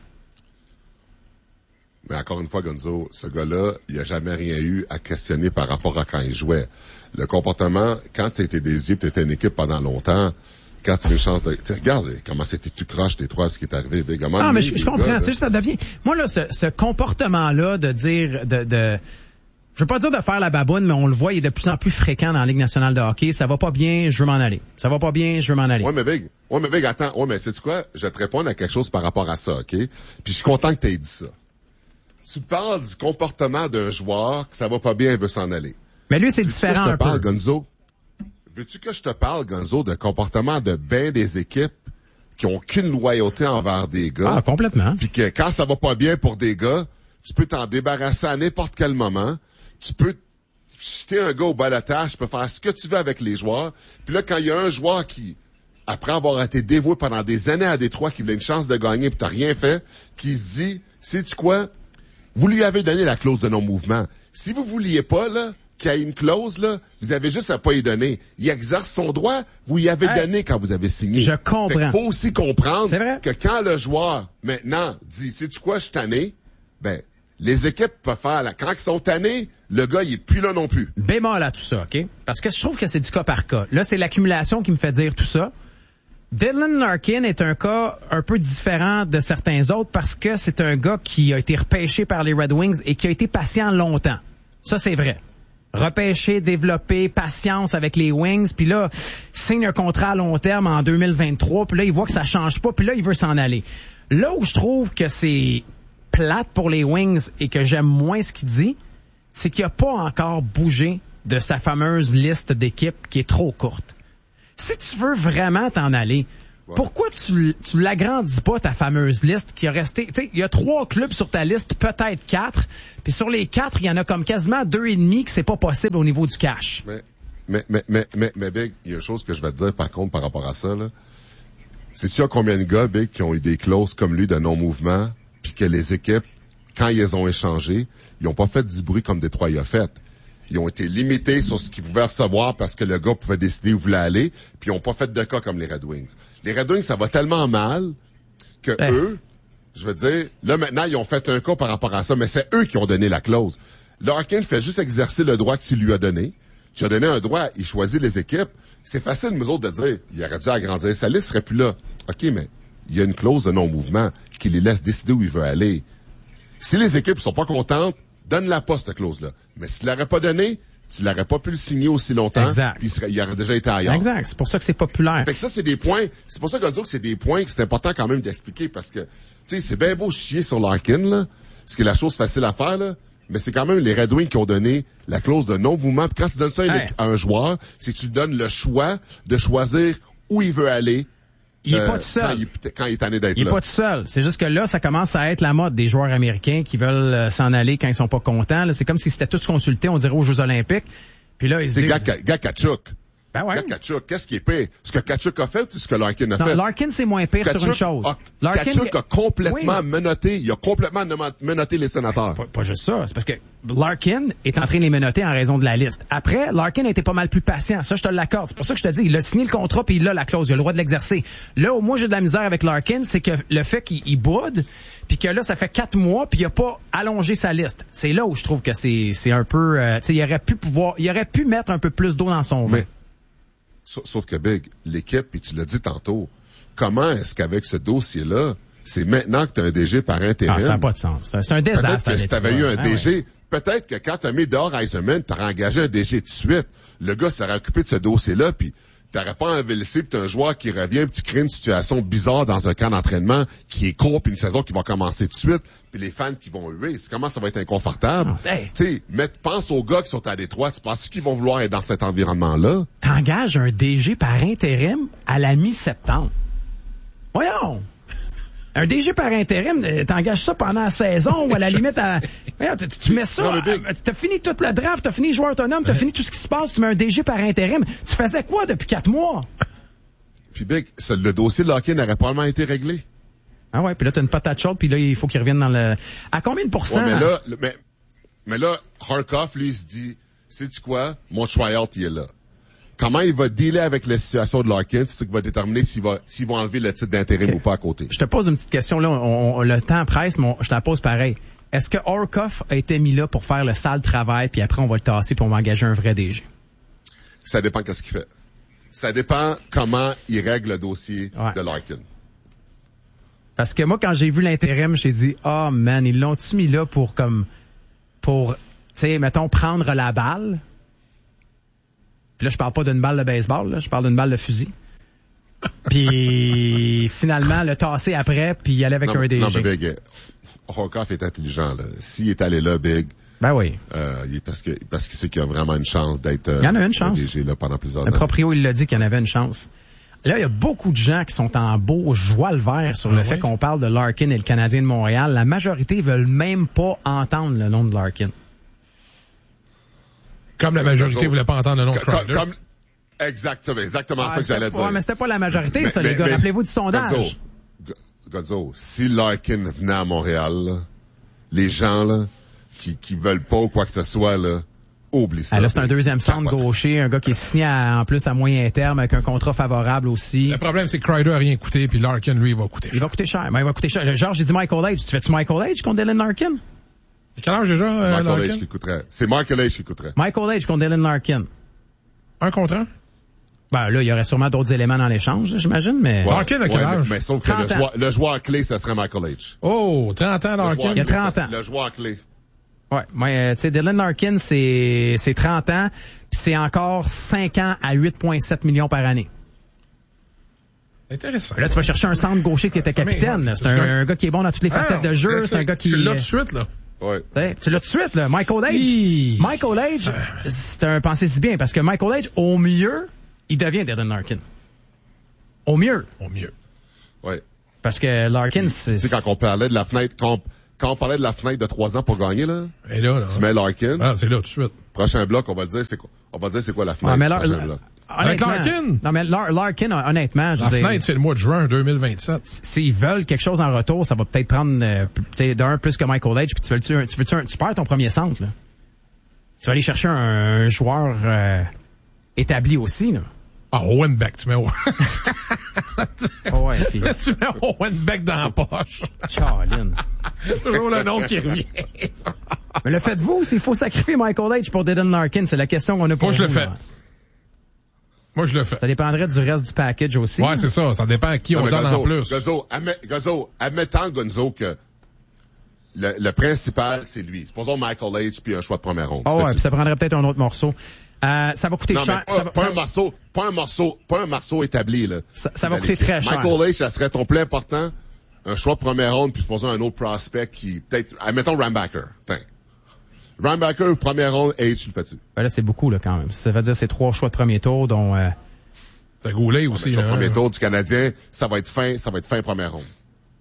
Mais encore une fois, Gonzo, ce gars-là, il n'a jamais rien eu à questionner par rapport à quand il jouait. Le comportement, quand tu étais des équipes, tu étais une équipe pendant longtemps, quand tu as une chance de... Regarde comment c'était tout croche, tes trois, ce qui est arrivé. Comment
non, mais je, je comprends. Gars, c'est juste, ça devient... Moi, là, ce, ce comportement-là de dire... de, de... Je veux pas dire de faire la baboune, mais on le voit, il est de plus en plus fréquent dans la Ligue nationale de hockey. Ça va pas bien, je veux m'en aller. Ça va pas bien, je veux m'en aller.
Ouais, mais Big, ouais, mais Big, attends. Ouais, mais sais-tu quoi? Je vais te répondre à quelque chose par rapport à ça, OK? Puis je suis content que tu aies dit ça. Tu parles du comportement d'un joueur que ça va pas bien, il veut s'en aller.
Mais lui, c'est Veux-tu différent
que je te
un
parle,
peu.
Gonzo? Veux-tu que je te parle, Gonzo, de comportement de bien des équipes qui ont aucune loyauté envers des gars?
Ah, complètement.
Puis que quand ça va pas bien pour des gars, tu peux t'en débarrasser à n'importe quel moment. Tu peux jeter un gars au balotage, tu peux faire ce que tu veux avec les joueurs. Puis là, quand il y a un joueur qui, après avoir été dévoué pendant des années à Détroit, qui voulait une chance de gagner, puis t'as rien fait, qui se dit, sais-tu quoi? Vous lui avez donné la clause de non-mouvement. Si vous vouliez pas, là, qu'il y ait une clause, là, vous avez juste à pas y donner. Il exerce son droit, vous y avez hey, donné quand vous avez signé.
Je comprends.
Il faut aussi comprendre que quand le joueur, maintenant, dit, sais-tu quoi, je suis tanné, ben, les équipes peuvent faire, là, quand ils sont tannés, le gars, il est plus là non plus.
Bémol à tout ça, OK? Parce que je trouve que c'est du cas par cas. Là, c'est l'accumulation qui me fait dire tout ça. Dylan Larkin est un cas un peu différent de certains autres parce que c'est un gars qui a été repêché par les Red Wings et qui a été patient longtemps. Ça, c'est vrai. repêcher, développer, patience avec les Wings, puis là, signe un contrat à long terme en deux mille vingt-trois, puis là, il voit que ça change pas, puis là, il veut s'en aller. Là où je trouve que c'est plate pour les Wings et que j'aime moins ce qu'il dit, c'est qu'il a pas encore bougé de sa fameuse liste d'équipes qui est trop courte. Si tu veux vraiment t'en aller, ouais. pourquoi tu, tu l'agrandis pas, ta fameuse liste qui a resté... Tu sais, il y a trois clubs sur ta liste, peut-être quatre, puis sur les quatre, il y en a comme quasiment deux et demi que c'est pas possible au niveau du cash.
Mais, mais, mais, mais, mais, mais Big, il y a une chose que je vais te dire, par contre, par rapport à ça, là. Sais-tu combien de gars, Big, qui ont eu des clauses comme lui de non-mouvement, puis que les équipes, quand ils les ont échangés, ils ont pas fait du bruit comme Détroit y a fait. Ils ont été limités sur ce qu'ils pouvaient recevoir parce que le gars pouvait décider où il voulait aller, puis ils ont pas fait de cas comme les Red Wings. Les Red Wings, ça va tellement mal que ouais. eux, je veux dire, là maintenant, ils ont fait un cas par rapport à ça, mais c'est eux qui ont donné la clause. Larkin fait juste exercer le droit que tu lui as donné. Tu as donné un droit, il choisit les équipes. C'est facile, nous autres, de dire, il aurait dû agrandir sa liste, serait plus là. OK, mais il y a une clause de non-mouvement qui les laisse décider où il veut aller. Si les équipes sont pas contentes, donne-la pas, cette clause-là. Mais s'il l'aurait pas donné, tu l'aurais pas pu le signer aussi longtemps.
Exact.
Puis il, serait, il aurait déjà été ailleurs.
Exact. C'est pour ça que c'est populaire.
Fait que ça, c'est des points. C'est pour ça qu'on dit que c'est des points que c'est important quand même d'expliquer parce que, tu sais, c'est bien beau chier sur Larkin, là. Ce qui est la chose facile à faire, là. Mais c'est quand même les Red Wings qui ont donné la clause de non-mouvement. Puis quand tu donnes ça hey. à un joueur, c'est que tu lui donnes le choix de choisir où il veut aller.
Il est
euh,
pas tout seul.
Quand il, quand il est tanné d'être
il
là.
Il est pas tout seul. C'est juste que là, ça commence à être la mode des joueurs américains qui veulent euh, s'en aller quand ils sont pas contents. Là, c'est comme si c'était tous consultés, on dirait, aux Jeux Olympiques. Puis là, ils se disent...
C'est Gak Tkachuk.
Ben ouais.
Gak Tkachuk, qu'est-ce qui est pire? Ce que Tkachuk a fait ou ce que Larkin a
non,
fait?
Larkin, c'est moins pire Tkachuk sur une chose.
A,
Larkin,
Tkachuk a complètement
oui.
menotté, il a complètement menotté les sénateurs.
Pas, pas juste ça, c'est parce que Larkin est en train de les menotter en raison de la liste. Après, Larkin a été pas mal plus patient. Ça, je te l'accorde. C'est pour ça que je te dis, il a signé le contrat puis il a la clause, il a le droit de l'exercer. Là où moi j'ai de la misère avec Larkin, c'est que le fait qu'il il boude, puis que là, ça fait quatre mois, puis il a pas allongé sa liste. C'est là où je trouve que c'est c'est un peu... Euh, tu sais, il aurait pu pouvoir... Il aurait pu mettre un peu plus d'eau dans son vin.
Mais, sauf que, Big, l'équipe, puis tu l'as dit tantôt, comment est-ce qu'avec ce dossier-là, c'est maintenant que tu as un D G par intérim?
Ah, ça n'a pas de sens. C'est un désastre.
Peut-être que si tu avais eu un
ah,
D G...
Ouais.
Peut-être que quand tu as mis dehors Eisenman, tu aurais engagé un D G tout de suite. Le gars s'aurait occupé de ce dossier-là, puis t'aurais pas enlevé, puis t'as un joueur qui revient, puis tu crées une situation bizarre dans un camp d'entraînement qui est court, puis une saison qui va commencer tout de suite, puis les fans qui vont huer. C'est comment ça va être inconfortable?
Oh, hey.
Tu sais, mais pense aux gars qui sont à Détroit. Tu penses qu'ils vont vouloir être dans cet environnement-là?
T'engages un D G par intérim à la mi-septembre. Voyons! Un D G par intérim, t'engages ça pendant la saison ou à la limite, à... tu, tu mets ça, non, t'as fini toute le draft, t'as fini joueur autonome, t'as fini tout ce qui se passe, tu mets un D G par intérim. Tu faisais quoi depuis quatre mois?
Puis Big, le dossier de Larkin aurait probablement été réglé.
Ah ouais, puis là t'as une patate chaude, puis là il faut qu'il revienne dans le... À combien de pourcents?
Ouais, mais là, le, mais, mais là, Harkoff, lui, il se dit, sais-tu quoi? Mon tryout, il est là. Comment il va dealer avec la situation de Larkin, c'est ce qui va déterminer s'il va, s'il va enlever le titre d'intérim okay. ou pas à côté.
Je te pose une petite question, là, on, on, le temps presse, mais on, je te la pose pareil. Est-ce que Harkoff a été mis là pour faire le sale travail, puis après on va le tasser puis on va engager un vrai D G?
Ça dépend de ce qu'il fait. Ça dépend comment il règle le dossier ouais. de Larkin.
Parce que moi, quand j'ai vu l'intérim, j'ai dit, oh man, ils l'ont-tu mis là pour comme, pour, tu sais, mettons, prendre la balle? Puis là, je parle pas d'une balle de baseball, là, je parle d'une balle de fusil. Puis finalement, le tasser après, puis y aller avec non, un D G.
Non, mais Big, Harkoff est intelligent, là. S'il est allé là, Big...
Ben oui.
Euh, il est parce que parce qu'il sait qu'il y a vraiment une chance d'être euh,
il y en a une chance.
D G là, pendant plusieurs
le
années.
Le proprio, il l'a dit qu'il y en avait une chance. Là, il y a beaucoup de gens qui sont en beau joie le vert sur ah le oui? fait qu'on parle de Larkin et le Canadien de Montréal. La majorité veulent même pas entendre le nom de Larkin.
Comme la majorité voulait pas entendre le nom de Kreider. Comme,
exactement, exactement ah, ça que j'allais
pas,
dire.
Mais c'était pas la majorité, mais, ça, mais, les gars. Mais, rappelez-vous du sondage.
Gonzo, Gonzo, si Larkin venait à Montréal, là, les gens là, qui, qui veulent pas ou quoi que ce soit, là, oublie ça.
Ah, là, c'est un deuxième centre gaucher, un gars qui est signé à, en plus à moyen terme avec un contrat favorable aussi.
Le problème, c'est que Kreider a rien coûté, puis Larkin, lui, il va coûter cher.
Il va coûter cher. Mais il va coûter cher. Genre, j'ai dit Michael H. Tu fais-tu Michael H. contre Dylan Larkin?
Quel âge déjà, euh,
Michael
Larkin?
H qui coûterait. C'est Michael H qui coûterait.
Michael H contre Dylan Larkin.
Un contrat?
Ben là, il y aurait sûrement d'autres éléments dans l'échange, j'imagine, mais...
Ouais,
Larkin a quel
ouais,
âge?
Mais, mais sauf que le joueur, le joueur clé, ça serait Michael H.
Oh, trente ans, Larkin.
Il y a trente ans.
Le joueur clé.
Ouais, moi, euh, tu sais, Dylan Larkin, c'est, c'est trente ans, puis c'est encore cinq ans à huit virgule sept millions par année.
Intéressant.
Là, tu vas chercher un centre gaucher qui était capitaine. Mais, c'est un, un gars qui est bon dans toutes les facettes ah, de jeu. C'est un gars qui...
Tu l'as tout de suite, là.
Ouais.
Tu l'as tout de suite, là. Michael Age. Hi. Michael Age, c'est un pensée si bien, parce que Michael Age, au mieux, il devient Dylan Larkin. Au mieux.
Au mieux.
Ouais.
Parce que Larkin, c'est...
Tu sais, quand on parlait de la fenêtre, quand on, quand on parlait de la fenêtre de trois ans pour gagner, là.
Et là, là.
Tu mets Larkin.
Ah, c'est là, tout de suite.
Prochain bloc, on va le dire, c'est quoi? On va dire c'est quoi la fenêtre.
Ah, mais Lar-
prochain bloc.
Avec Larkin?
Non, mais Lar- Larkin, honnêtement, je
La
veux
fenêtre,
dire,
c'est le mois de juin deux mille vingt-sept.
S'ils veulent quelque chose en retour, ça va peut-être prendre, euh, d'un plus que Michael Age, puis tu veux, tu veux, tu veux, tu, veux, tu perds ton premier centre, là. Tu vas aller chercher un, un joueur, euh, établi aussi, là.
Ah, Owen Beck, tu mets Owen.
Oh ouais, puis...
Tu mets Owen Beck dans la poche.
Caroline.
C'est toujours le nom qui revient.
Mais le faites-vous, s'il faut sacrifier Michael Age pour Dylan Larkin, c'est la question qu'on a pour
Moi, je
vous,
le fais.
là.
Moi, je le fais.
Ça dépendrait du reste du package aussi.
Ouais, c'est ça. Ça dépend à qui non, on donne
Gonzo,
en plus.
Gonzo, admet, Gonzo, admettant, Gonzo, que le, le principal, c'est lui. Supposons Michael Age puis un choix de première ronde.
Ah oh ouais, puis ça prendrait peut-être un autre morceau. Euh, ça va coûter
non,
cher.
Mais pas,
ça va,
pas
ça
un morceau, pas un morceau, pas un morceau établi, là.
Ça, ça va coûter très cher.
Michael Age, ça serait ton plus important. Un choix de première ronde puis supposons un autre prospect qui, peut-être, admettons Rambacker. Tiens. Rambacker, première ronde, Age, tu le fais-tu?
Ben là, c'est beaucoup, là, quand même. Ça veut dire c'est trois choix de premier tour, dont, euh...
Fait Goulet aussi,
Le
hein.
premier tour du Canadien, ça va être fin, ça va être fin première ronde.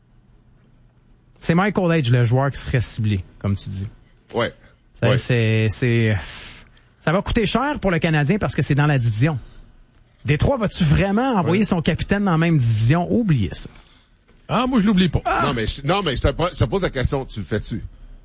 C'est Michael Age, le joueur qui serait ciblé, comme tu dis.
Ouais.
Ça,
ouais.
C'est, c'est, ça va coûter cher pour le Canadien parce que c'est dans la division. Détroit, vas-tu vraiment envoyer ouais. son capitaine dans la même division? Oubliez ça.
Ah, moi, je l'oublie pas. Ah.
Non, mais, je, non, mais je te, je te pose la question, tu le fais-tu?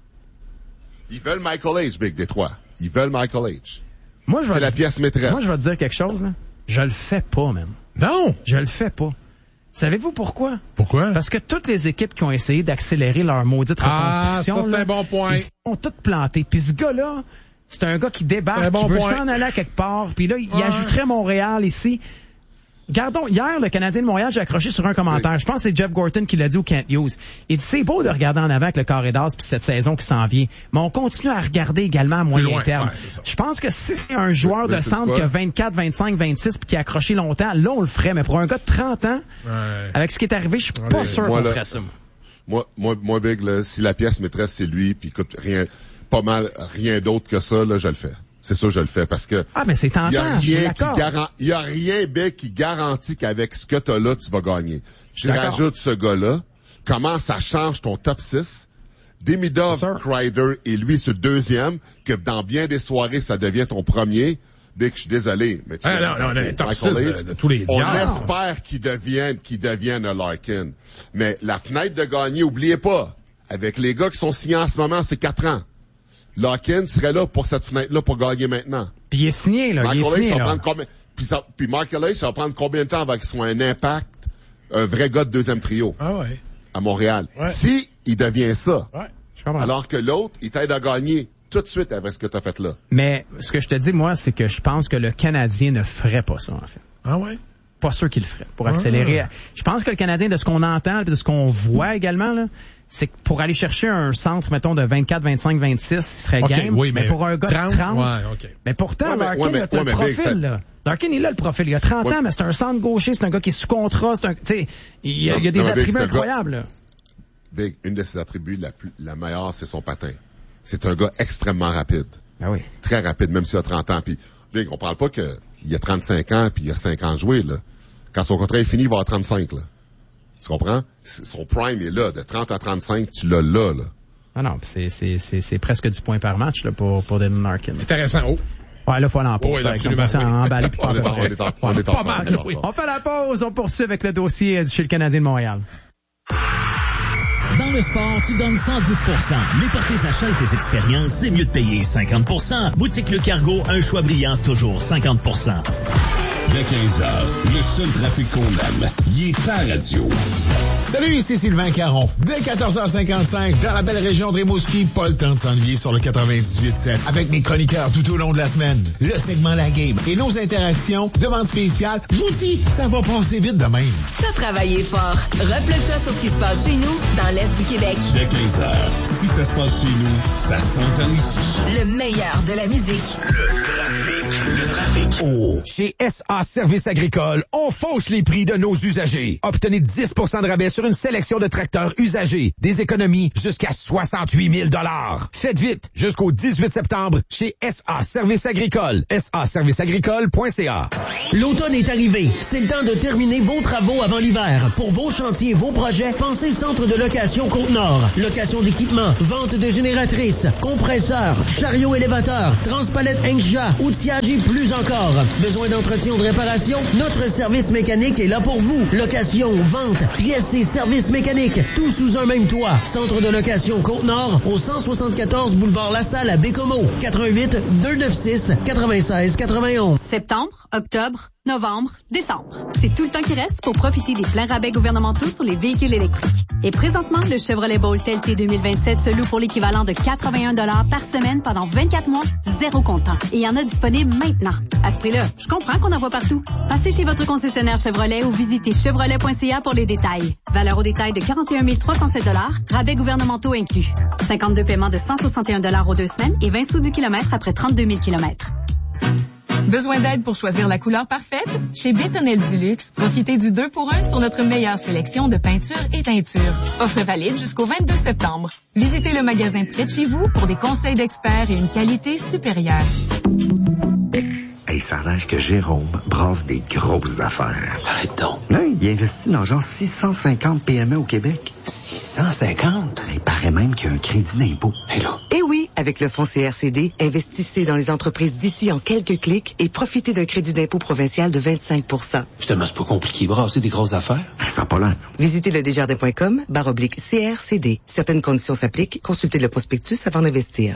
Ils veulent Michael Age, Big Détroit. Ils veulent Michael Age.
Moi, je vais
c'est la
te,
pièce maîtresse.
Moi, je vais te dire quelque chose, là. Je le fais pas, même.
Non!
Je le fais pas. Savez-vous pourquoi?
Pourquoi?
Parce que toutes les équipes qui ont essayé d'accélérer leur maudite
ah,
reconstruction,
ça, c'est
là,
un bon point.
Ils sont toutes plantés. Puis ce gars-là, c'est un gars qui débarque,
bon
qui veut
point.
s'en aller à quelque part. Puis là, il
ouais.
ajouterait Montréal ici. Gardons, hier, le Canadien de Montréal, j'ai accroché sur un commentaire. Oui. Je pense que c'est Jeff Gorton qui l'a dit au Kent Hughes. Il dit, c'est beau de regarder en avant avec le carré d'as puis cette saison qui s'en vient. Mais on continue à regarder également à moyen terme.
Ouais,
je pense que si c'est un joueur
mais,
de centre qui a vingt-quatre, vingt-cinq, vingt-six puis qui a accroché longtemps, là, on le ferait. Mais pour un gars de trente ans, ouais. avec ce qui est arrivé, je suis pas sûr qu'on ferait ça.
Moi, moi, moi, Big, là, si la pièce maîtresse, c'est lui, puis écoute, rien, pas mal, rien d'autre que ça, là, je le fais. C'est ça, je le fais parce que.
Ah, mais c'est tentant.
Il y a rien qui
garan-
il y a rien, Big, qui garantit qu'avec ce que t'as là, tu vas gagner. Je rajoute ce gars-là. Comment ça change ton top six? Demidov, Kreider et lui, ce deuxième, que dans bien des soirées, ça devient ton premier. Big, je suis désolé, mais tu
ah,
vois,
non, non, non, top six de, de tous les
on
diables.
espère qu'il devienne, qu'il devienne un Larkin. Mais la fenêtre de gagner, oubliez pas, avec les gars qui sont signés en ce moment, c'est quatre ans. Larkin serait là pour cette fenêtre-là pour gagner maintenant.
Puis il est signé, là.
Michael
il est signé,
ça
là.
va prendre combien, puis, ça, puis Michael Age, ça va prendre combien de temps avant qu'il soit un impact, un vrai gars de deuxième trio.
Ah ouais.
À Montréal.
Ouais.
Si il devient ça.
Ouais.
Je comprends.
Alors que l'autre, il t'aide à gagner tout de suite avec ce que t'as fait là.
Mais, ce que je te dis, moi, c'est que je pense que le Canadien ne ferait pas ça, en fait.
Ah ouais?
Pas sûr qu'il le ferait. Pour accélérer. Ah. Je pense que le Canadien, de ce qu'on entend, et de ce qu'on voit également, là, c'est que pour aller chercher un centre, mettons, de vingt-quatre, vingt-cinq, vingt-six, il serait
okay,
game.
Oui, mais,
mais pour un gars
trente,
de trente.
Ouais, okay.
Mais pourtant,
ouais, mais,
Larkin,
ouais, mais,
il a
ouais,
le
mais
profil,
Big, ça...
là. Larkin, il a le profil. Il a trente
ouais.
ans, mais c'est un centre gaucher, c'est un gars qui est sous contrat, c'est un, tu sais, il y a,
non,
il y a des
non,
attributs
Big,
incroyables,
gars,
là.
Big, une de ses attributs, la plus, la meilleure, c'est son patin. C'est un gars extrêmement rapide.
Ah oui.
Très rapide, même s'il a trente ans. Puis, Big, on parle pas que il a trente-cinq ans puis il a cinq ans joué, là. Quand son contrat est fini, il va avoir trente-cinq, là. Tu comprends? Son prime est là. De trente à trente-cinq, tu l'as là, là.
Ah non, c'est, c'est, c'est, c'est presque du point par match, là, pour, pour Dylan Larkin.
Intéressant. Oh.
Ouais, là, faut aller en pause.
Oui,
par exemple.
absolument.
On emballer puis
on est en, on est en, on est en,
pas mal, oui. On fait la pause, on poursuit avec le dossier chez le Canadien de Montréal.
Dans le sport, tu donnes cent dix pour cent. Mais pour tes achats et tes expériences, c'est mieux de payer cinquante pour cent. Boutique Le Cargo, un choix brillant, toujours cinquante pour cent.
Dès quinze heures, le seul trafic qu'on aime, il est à radio.
Salut, ici Sylvain Caron. Dès quatorze heures cinquante-cinq, dans la belle région de Rimouski, pas le temps de s'ennuyer sur le quatre-vingt-dix-huit sept avec mes chroniqueurs tout au long de la semaine. Le segment La Game et nos interactions, demande spéciale, je vous dis, ça va passer vite de même.
T'as travaillé fort. Replug-toi sur ce qui se passe chez nous, dans l'Est du Québec.
Dès quinze heures, si ça se passe chez nous, ça s'entend ici.
Le meilleur de la musique.
Le trafic. Le trafic.
Oh. Chez S A Service Agricole, on fauche les prix de nos usagers. Obtenez dix pour cent de rabais sur une sélection de tracteurs usagés. Des économies jusqu'à soixante-huit mille dollars. Faites vite jusqu'au dix-huit septembre chez S A Service Agricole. S A service agricole point c a.
L'automne est arrivé. C'est le temps de terminer vos travaux avant l'hiver. Pour vos chantiers, vos projets, pensez Centre de location Côte-Nord. Location d'équipements, vente de génératrices, compresseurs, chariots élévateurs, transpalettes Engsha, outillage et plus encore. Besoin d'entretien ou de réparation? Notre service mécanique est là pour vous. Location, vente, pièces et services mécaniques, tout sous un même toit. Centre de location Côte-Nord, au cent soixante-quatorze boulevard Lassalle à Bécomo. quatre un huit, deux neuf six, neuf six quatre un un.
Septembre, octobre, novembre, décembre. C'est tout le temps qui reste pour profiter des pleins rabais gouvernementaux sur les véhicules électriques. Et présentement, le Chevrolet Bolt L T deux mille vingt-sept se loue pour l'équivalent de quatre-vingt-un dollars par semaine pendant vingt-quatre mois, zéro comptant. Et il y en a disponible maintenant. À ce prix-là, je comprends qu'on en voit partout. Passez chez votre concessionnaire Chevrolet ou visitez chevrolet point c a pour les détails. Valeur au détail de quarante et un mille trois cent sept dollars, rabais gouvernementaux inclus. cinquante-deux paiements de cent soixante et un dollars aux deux semaines et vingt sous du kilomètre après trente-deux mille kilomètres.
Besoin d'aide pour choisir la couleur parfaite? Chez Bétonnel Duluxe, profitez du deux pour un sur notre meilleure sélection de peintures et teintures. Offre valide jusqu'au vingt-deux septembre. Visitez le magasin près de chez vous pour des conseils d'experts et une qualité supérieure.
Hey, ça a l'air que Jérôme brasse des grosses affaires. Arrête donc. Là, il investit dans genre six cent cinquante P M E au Québec. six cent cinquante? Il paraît même qu'il y a un crédit d'impôt.
Et là? Eh oui, avec le fonds C R C D, investissez dans les entreprises d'ici en quelques clics et profitez d'un crédit d'impôt provincial de vingt-cinq pour cent.
Justement, c'est pas compliqué, brasser des grosses affaires.
Ben, ça n'a pas l'air.
Visitez le desjardins point com, barre oblique C R C D. Certaines conditions s'appliquent. Consultez le prospectus avant d'investir.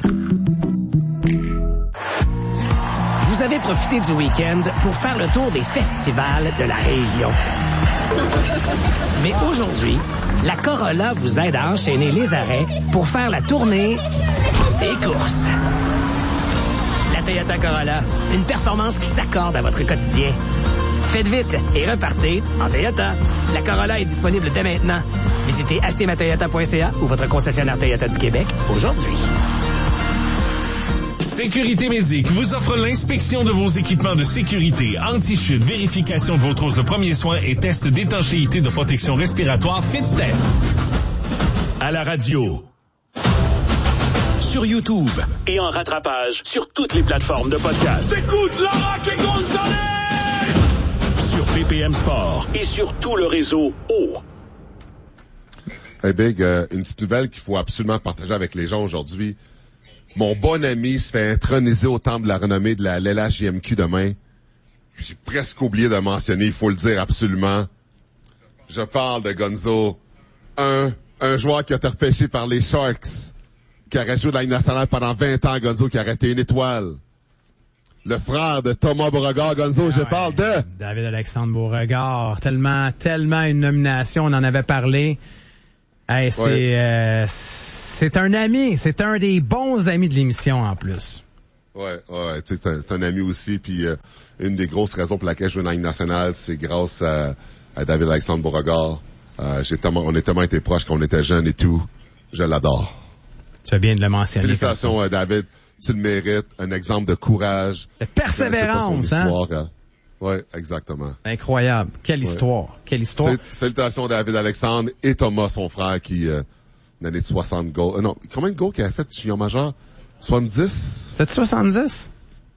Vous avez profité du week-end pour faire le tour des festivals de la région. Mais aujourd'hui, la Corolla vous aide à enchaîner les arrêts pour faire la tournée des courses. La Toyota Corolla, une performance qui s'accorde à votre quotidien. Faites vite et repartez en Toyota. La Corolla est disponible dès maintenant. Visitez acheter ma toyota point c a ou votre concessionnaire Toyota du Québec aujourd'hui.
Sécurité Médic vous offre l'inspection de vos équipements de sécurité, anti-chute, vérification de vos trousses de premiers soins et test d'étanchéité de protection respiratoire Fit Test.
À la radio, sur YouTube et en rattrapage sur toutes les plateformes de podcast.
Écoute Laura et Gonzalez!
Sur P P M Sport et sur tout le réseau O.
Hey Big, euh, une petite nouvelle qu'il faut absolument partager avec les gens aujourd'hui. Mon bon ami se fait introniser au temple de la renommée de la L H J M Q demain. J'ai presque oublié de mentionner, il faut le dire absolument. Je parle de Gonzo, un, un joueur qui a été repêché par les Sharks, qui aurait joué de la Ligue nationale pendant vingt ans, Gonzo, qui aurait été une étoile. Le frère de Thomas Beauregard, Gonzo, ah je ouais. parle de...
David-Alexandre Beauregard, tellement, tellement une nomination, on en avait parlé. Hey, c'est... Ouais. Euh, C'est un ami, c'est un des bons amis de l'émission en plus.
Ouais, ouais, tu sais, c'est un, c'est un ami aussi, puis euh, une des grosses raisons pour laquelle je joue dans la Ligue nationale, c'est grâce à, à David Alexandre Beauregard. Euh, j'ai tellement, on a tellement été proches quand on était jeunes et tout. Je l'adore.
Tu as bien de le mentionner.
Félicitations à David, tu le mérites, un exemple de courage.
De persévérance, hein?
Histoire, hein? Ouais, exactement.
Incroyable. Quelle ouais. histoire, quelle histoire.
Salutations à David Alexandre et Thomas, son frère, qui... Euh, une année de soixante goals. Euh, non, combien de goals qu'il a fait junior majeur? soixante-dix?
C'était soixante-dix?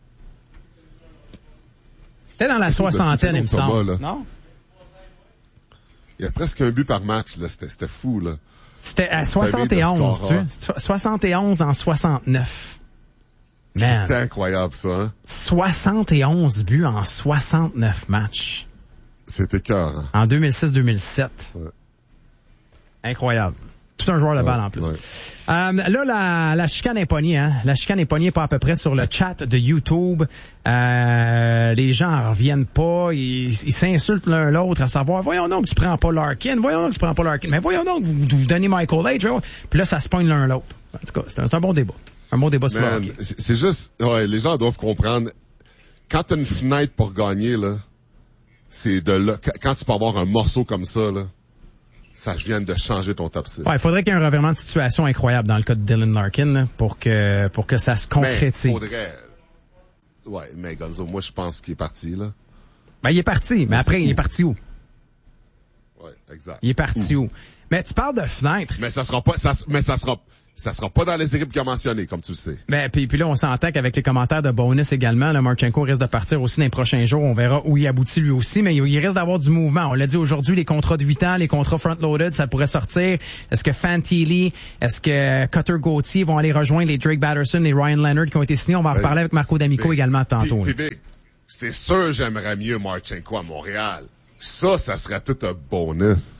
C'était dans la soixantaine, il me semble. Non?
Il y a presque un but par match, là. C'était, c'était fou, là.
C'était à soixante et onze, tu vois. soixante et onze en soixante-neuf.
Man. C'est incroyable, ça, hein?
soixante et onze buts en soixante-neuf matchs.
C'était écœurant.
En deux mille six deux mille sept.
Ouais.
Incroyable. Tout un joueur de balle en plus.
Ouais.
Euh, là, la, la chicane est pognée, hein. La chicane est pognée pas à peu près sur le chat de YouTube. Euh, les gens en reviennent pas. Ils, ils s'insultent l'un l'autre à savoir, voyons donc que tu prends pas Larkin, voyons donc que tu prends pas Larkin, mais voyons donc que vous, vous donnez Michael H. Puis là, ça se pogne l'un l'autre. En tout cas, c'est un, c'est un bon débat. Un bon débat sur le hockey.
C'est, c'est juste, ouais, les gens doivent comprendre, quand t'as une fenêtre pour gagner, là, c'est de là, quand tu peux avoir un morceau comme ça, là, ça vient de changer ton top six.
Ouais, il faudrait qu'il y ait un revirement de situation incroyable dans le cas de Dylan Larkin, là, pour que, pour que ça se concrétise.
Mais faudrait, ouais, mais Gonzo, moi, je pense qu'il est parti, là.
Ben, il est parti, mais, mais après, il est parti où?
Ouais, exact.
Il est parti où? où? Mais tu parles de fenêtre.
Mais ça sera pas, ça, mais ça sera, ça sera pas dans les équipes qu'il a mentionnées, comme tu le sais.
Ben, puis, puis là, on s'entend qu'avec les commentaires de Bonus également, là, Marchenko risque de partir aussi dans les prochains jours. On verra où il aboutit lui aussi, mais il, il risque d'avoir du mouvement. On l'a dit aujourd'hui, les contrats de huit ans, les contrats front-loaded, ça pourrait sortir. Est-ce que Fantilli, est-ce que Cutter Gauthier vont aller rejoindre les Drake Batterson, les Ryan Leonard qui ont été signés? On va en reparler avec Marco D'Amico
Big,
également tantôt.
Big, Big, c'est sûr, j'aimerais mieux Marchenko à Montréal. Ça, ça serait tout un bonus.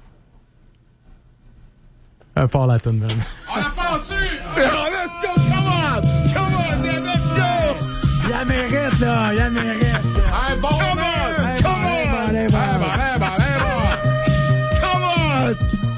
Un part la toune, man.
On l'a pas dessus! Let's go! Come on! Come on, man! Let's go!
Il la mérite, là! Il la mérite!
Un bon come man! On! Come on! Allez, bon, allez, bon, allez,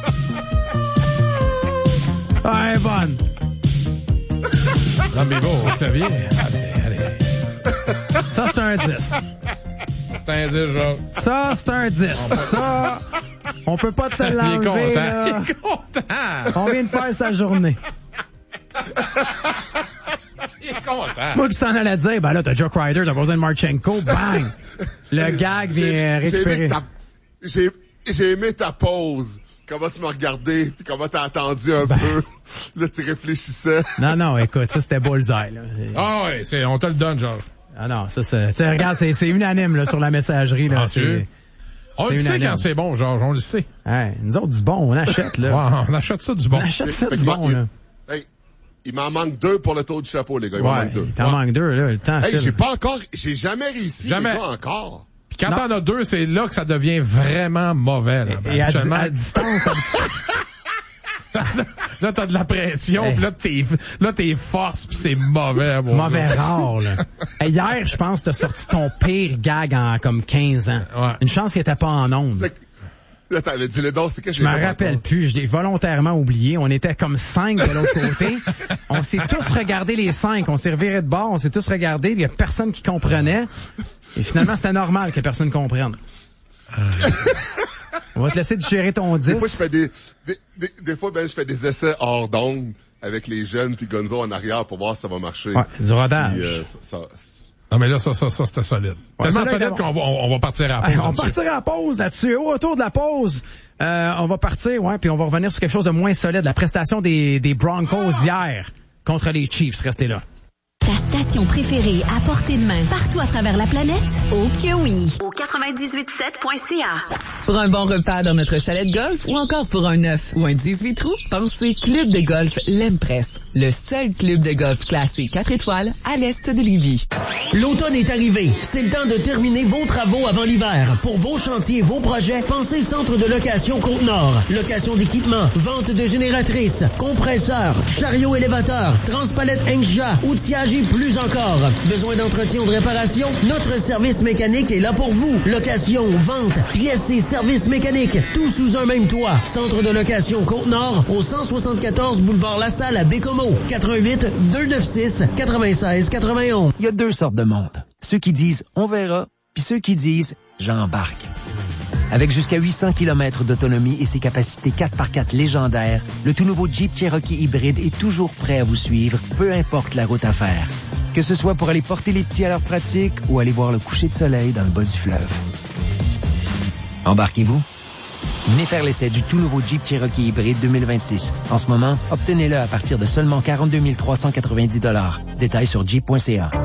bon! Come on!
Ouais, bonne!
Non, mais bon, ça vient. Allez, allez.
Ça, c'est un dix.
C'est un dix, genre.
Ça, c'est un dix. Ça, on peut pas te l'enlever,
il est content.
là.
Il est content.
On vient de faire sa journée.
Il est content.
Moi qui s'en allais dire, ben là, t'as Joe Crider, t'as pas besoin de Marchenko, bang! Le gag vient récupérer.
J'ai, j'ai aimé ta pause. Comment tu m'as regardé, puis comment t'as attendu un
ben.
peu. Là, tu réfléchissais.
Non, non, écoute, ça, c'était bullseye, là.
Ah ouais, c'est, on te le donne, Georges.
Ah non, ça, c'est, tu sais, regarde, c'est, c'est unanime, là, sur la messagerie, là.
Ah,
c'est,
on le sait quand c'est bon, Georges, on le sait.
Ouais, nous autres, du bon, on achète, là.
Ouais, on achète ça du bon.
On achète ça
mais,
du bon,
il,
là.
Hey, il m'en manque deux pour le taux du chapeau, les gars. Il
ouais,
m'en manque deux.
Il t'en
ouais.
manque deux, là, le temps.
Hey,
file.
j'ai pas encore, j'ai jamais réussi,
jamais.
les gars, encore.
Puis quand t'en as deux, c'est là que ça devient vraiment mauvais, là.
Et, et à, di- à distance,
là, t'as de la pression, hey. Pis là, t'es, là, t'es force, pis c'est mauvais, mon
mauvais
gars.
rare, là. Hey, hier, je pense, t'as sorti ton pire gag en comme quinze ans.
Ouais.
Une chance qu'il était pas en ondes.
Là, t'avais dit le dos, c'est que
je me rappelle plus, je l'ai volontairement oublié. On était comme cinq de l'autre côté. On s'est tous regardé les cinq, on s'est reviré de bord, on s'est tous regardés, il y a personne qui comprenait. Et finalement, c'était normal que personne comprenne. On va te laisser digérer ton disque.
Des fois, je fais des, des, des, des fois, ben, je fais des essais hors d'onde avec les jeunes puis Gonzo en arrière pour voir si ça va marcher.
Ouais, du rodage.
Puis, euh, ça, ça,
non, mais là, ça, ça, ça, c'était solide.
Ouais,
tellement
solide
solide qu'on va, on, on va partir à la pause.
Hey, on
là-dessus.
partira à la pause là-dessus. Au retour de la pause, euh, on va partir, ouais, puis on va revenir sur quelque chose de moins solide. La prestation des, des Broncos hier contre les Chiefs. Restez là.
Ta station préférée à portée de main partout à travers la planète? Oh que oui! Au quatre-vingt-dix-huit sept point c a.
Pour un bon repas dans notre chalet de golf ou encore pour un neuf ou un dix-huit trous, pensez Club de golf L'Empress, le seul club de golf classé quatre étoiles à l'est de Lévis.
L'automne est arrivé. C'est le temps de terminer vos travaux avant l'hiver. Pour vos chantiers, vos projets, pensez Centre de location Côte-Nord. Location d'équipement, vente de génératrices, compresseurs, chariots élévateurs, transpalettes Engsha, outillage et plus encore. Besoin d'entretien ou de réparation? Notre service mécanique est là pour vous. Location, vente, pièces et services mécaniques, tout sous un même toit. Centre de location Côte-Nord, au cent soixante-quatorze boulevard La Salle à Bécomo. quatre un huit, deux neuf six, neuf six neuf un.
Il y a deux sortes de monde. Ceux qui disent « on verra », puis ceux qui disent « j'embarque ». Avec jusqu'à huit cents kilomètres d'autonomie et ses capacités quatre par quatre légendaires, le tout nouveau Jeep Cherokee hybride est toujours prêt à vous suivre, peu importe la route à faire. Que ce soit pour aller porter les petits à leur pratique ou aller voir le coucher de soleil dans le bas du fleuve. Embarquez-vous? Venez faire l'essai du tout nouveau Jeep Cherokee hybride deux mille vingt-six. En ce moment, obtenez-le à partir de seulement quarante-deux mille trois cent quatre-vingt-dix dollars. Détails sur jeep point c a.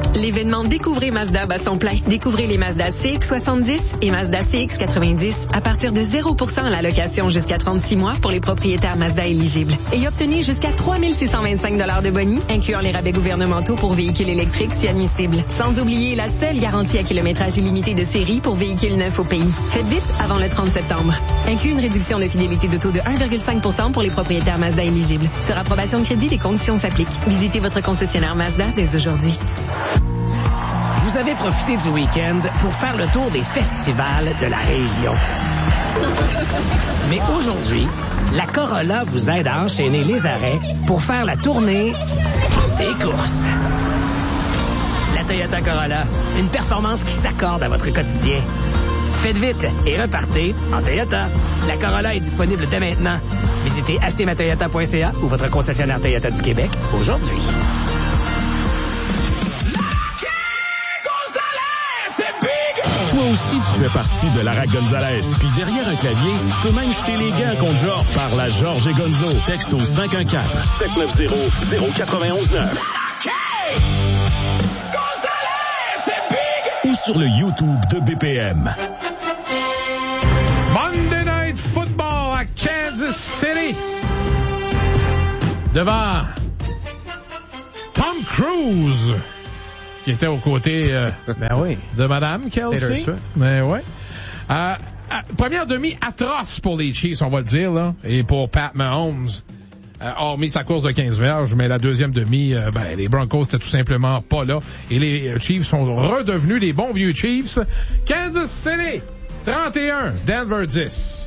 L'événement Découvrez Mazda bat son plein. Découvrez les Mazda C X soixante-dix et Mazda C X quatre-vingt-dix à partir de zéro pour cent à la location jusqu'à trente-six mois pour les propriétaires Mazda éligibles. Et obtenez jusqu'à trois mille six cent vingt-cinq dollars de boni, incluant les rabais gouvernementaux pour véhicules électriques si admissibles. Sans oublier la seule garantie à kilométrage illimité de série pour véhicules neufs au pays. Faites vite avant le trente septembre. Inclut une réduction de fidélité de taux de un virgule cinq pour cent pour les propriétaires Mazda éligibles. Sur approbation de crédit, les conditions s'appliquent. Visitez votre concessionnaire Mazda dès aujourd'hui.
Vous avez profité du week-end pour faire le tour des festivals de la région. Mais aujourd'hui, la Corolla vous aide à enchaîner les arrêts pour faire la tournée des courses. La Toyota Corolla, une performance qui s'accorde à votre quotidien. Faites vite et repartez en Toyota. La Corolla est disponible dès maintenant. Visitez acheter ma toyota point c a ou votre concessionnaire Toyota du Québec aujourd'hui.
Toi aussi, tu fais partie de Lara Gonzalez. Puis derrière un clavier, tu peux même jeter les gants contre Georges par la Georges et Gonzo. Texte au cinq un quatre, sept neuf zéro, zéro quatre un neuf. Ou sur le YouTube de B P M.
Monday Night Football à Kansas City. Devant Tom Cruise, qui était aux côtés euh,
ben oui.
de Madame Kelsey. Ben ouais. Euh, euh, première demi atroce pour les Chiefs, on va le dire, là, et pour Pat Mahomes. Euh, hormis sa course de quinze verges, mais la deuxième demi, euh, ben, les Broncos étaient tout simplement pas là. Et les Chiefs sont redevenus les bons vieux Chiefs. Kansas City, trente et un, Denver dix.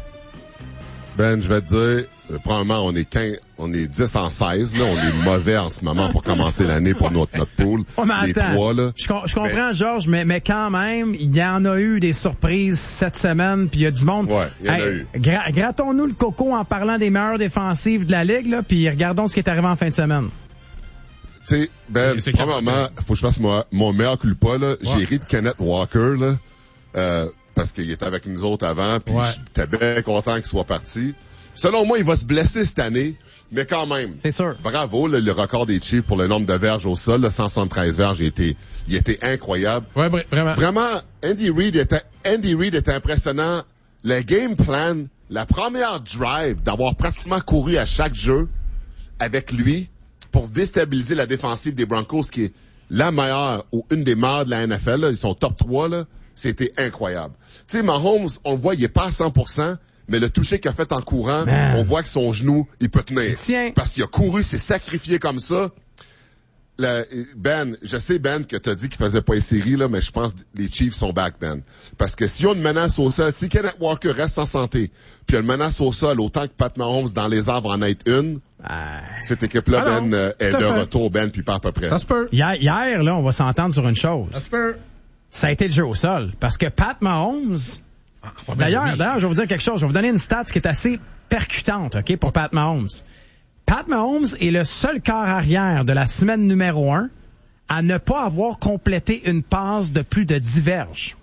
Ben, je vais te dire, euh, probablement, on est quinze, on est dix en seize, là. On est mauvais en ce moment pour commencer l'année pour notre, notre pool.
Oh, mais
les
attends,
trois, là.
Je, je comprends,
ben,
Georges, mais, mais quand même, il y en a eu des surprises cette semaine, puis il y a du monde.
Ouais, il y en
hey,
a eu.
Gra- grattons-nous le coco en parlant des meilleures défensives de la Ligue, là, puis regardons ce qui est arrivé en fin de semaine.
Tu sais, Ben, premièrement, faut que je fasse mon, mon meilleur culpa, là. Ouais. J'ai ri de Kenneth Walker, là, euh, parce qu'il était avec nous autres avant, puis ouais. j'étais bien content qu'il soit parti. Selon moi, il va se blesser cette année, mais quand même.
C'est sûr.
Bravo, là, le record des Chiefs pour le nombre de verges au sol, là, cent soixante-treize verges, il était, il était incroyable.
Ouais, vraiment.
Vraiment, Andy Reid était, Andy Reid était impressionnant. Le game plan, la première drive, d'avoir pratiquement couru à chaque jeu avec lui pour déstabiliser la défensive des Broncos, qui est la meilleure ou une des meilleures de la N F L, là, ils sont top trois, là. C'était incroyable. Tu sais, Mahomes, on le voit, il est pas à cent pour cent, mais le toucher qu'il a fait en courant, Man. on voit que son genou, il peut tenir.
Tiens.
Parce qu'il a couru, s'est sacrifié comme ça. Le, Ben, je sais, Ben, que t'as dit qu'il faisait pas les séries, là, mais je pense que les Chiefs sont back, Ben. Parce que si on a une menace au sol, si Kenneth Walker reste en santé, puis il y a une menace au sol, autant que Pat Mahomes dans les arbres en est une, ah. cette équipe-là, ah Ben, euh, est de fait. retour, Ben, puis pas à peu près.
Ça se peut.
Hier, hier, là, on va s'entendre sur une chose.
Ça se peut.
Ça a été le jeu au sol. Parce que Pat Mahomes, ah, d'ailleurs, oui. d'ailleurs, je vais vous dire quelque chose. Je vais vous donner une stat qui est assez percutante, OK, pour Pat Mahomes. Pat Mahomes est le seul corps arrière de la semaine numéro un à ne pas avoir complété une passe de plus de dix verges.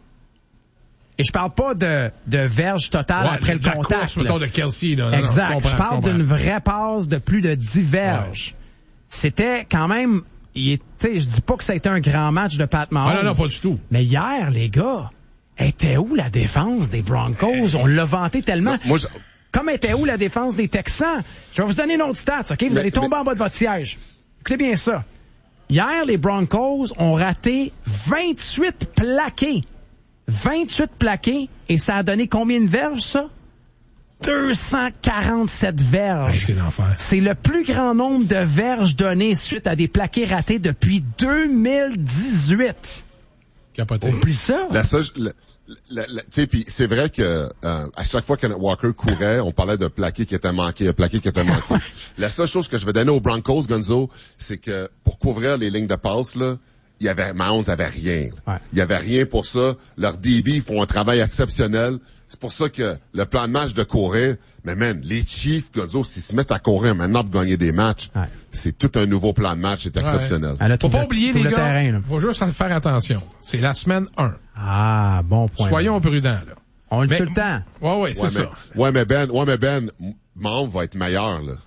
Et je parle pas de, de verges totales ouais, après le contact.
Course, mettons, de Kelsey, là.
Exact.
Non, non, je,
je parle d'une vraie passe de plus de dix verges. Ouais. C'était quand même... Il est, tu sais, je dis pas que ça a été un grand match de Pat Mahomes.
Ah non, non, pas du tout.
Mais hier, les gars, était où la défense des Broncos? On l'a vanté tellement.
Non, moi, je...
Comme était où la défense des Texans? Je vais vous donner une autre stat, OK? Vous mais, allez tomber mais... en bas de votre siège. Écoutez bien ça. Hier, les Broncos ont raté vingt-huit plaqués. vingt-huit plaqués. Et ça a donné combien de verges, ça? deux cent quarante-sept verges.
Hey, c'est l'enfer.
C'est le plus grand nombre de verges données suite à des plaqués ratés depuis deux mille dix-huit.
Capoté.
Oublie ça.
La seule, la, la, la, tu sais, puis c'est vrai que euh, à chaque fois que Walker courait, on parlait de plaqués qui étaient manqués, de plaqués qui étaient manqués. La seule chose que je vais donner aux Broncos, Gonzo, c'est que pour couvrir les lignes de passe, là, il y avait, Mahomes avait rien.
Ouais.
Il y avait rien pour ça. Leurs D B font un travail exceptionnel. C'est pour ça que le plan de match de courir, mais man, les Chiefs, Gonzo, s'ils se mettent à courir maintenant pour gagner des matchs, ouais. c'est tout un nouveau plan de match, c'est exceptionnel.
Ouais. Faut pas oublier, les gars, il faut juste faire attention. C'est la semaine un.
Ah, bon point.
Soyons là. prudents, là.
On le dit tout le temps.
Ouais, ouais, c'est
ouais,
ça.
Mais, ouais, mais Ben, ouais, mais Ben, Mahomes va être meilleur, là.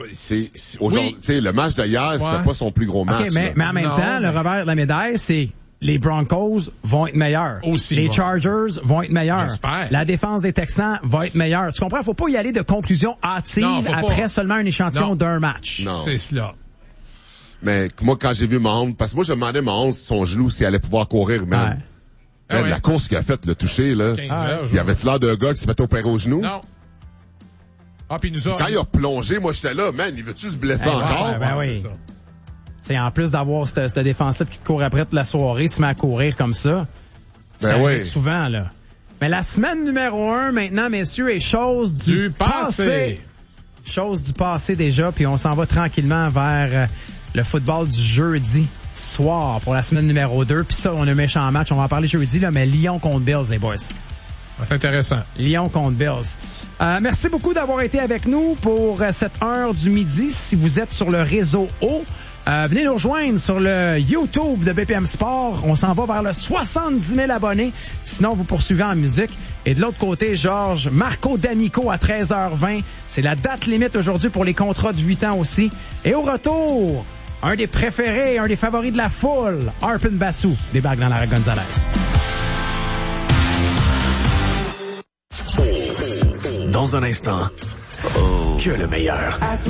c'est, c'est aujourd'hui, oui. tu sais, le match d'hier, ouais. c'était pas son plus gros match.
Okay, mais, mais en même non, temps, mais... le revers de la médaille, c'est les Broncos vont être meilleurs.
Aussi,
les
bon.
Chargers vont être meilleurs.
J'espère.
La défense des Texans va être meilleure. Tu comprends? Faut pas y aller de conclusion hâtive après pas. seulement un échantillon non. d'un match.
Non.
C'est cela.
Mais moi, quand j'ai vu Mahomes, parce que moi, je me demandais Mahomes, son genou, s'il allait pouvoir courir, man. Ouais.
Ah ouais.
La course qu'il a faite, le toucher, là.
Ah ouais.
Il avait-tu l'air d'un gars qui s'est fait opérer au genou?
Non. Ah, puis nous a...
Quand il a plongé, moi, j'étais là, man, il veut-tu se blesser
hey,
encore?
Ouais, ben oui. C'est en plus d'avoir cette, cette défense-là qui te court après toute la soirée, se met à courir comme ça.
Ben oui.
Souvent, là. Mais la semaine numéro un, maintenant, messieurs, est chose du,
du passé.
passé. Chose du passé déjà, puis on s'en va tranquillement vers euh, le football du jeudi soir pour la semaine numéro deux. Puis ça, on a un méchant match. On va en parler jeudi, là, mais Lyon contre Bills, les boys.
C'est intéressant.
Lyon contre Bills. Euh, merci beaucoup d'avoir été avec nous pour euh, cette heure du midi. Si vous êtes sur le réseau O, euh, venez nous rejoindre sur le YouTube de B P M Sport. On s'en va vers le soixante-dix mille abonnés. Sinon, vous poursuivez en musique. Et de l'autre côté, Georges, Marco D'Amico à treize heures vingt. C'est la date limite aujourd'hui pour les contrats de huit ans aussi. Et au retour, un des préférés, un des favoris de la foule, Arpin Bassou, débarque dans la Gonzalez.
Dans un instant, oh. que le meilleur.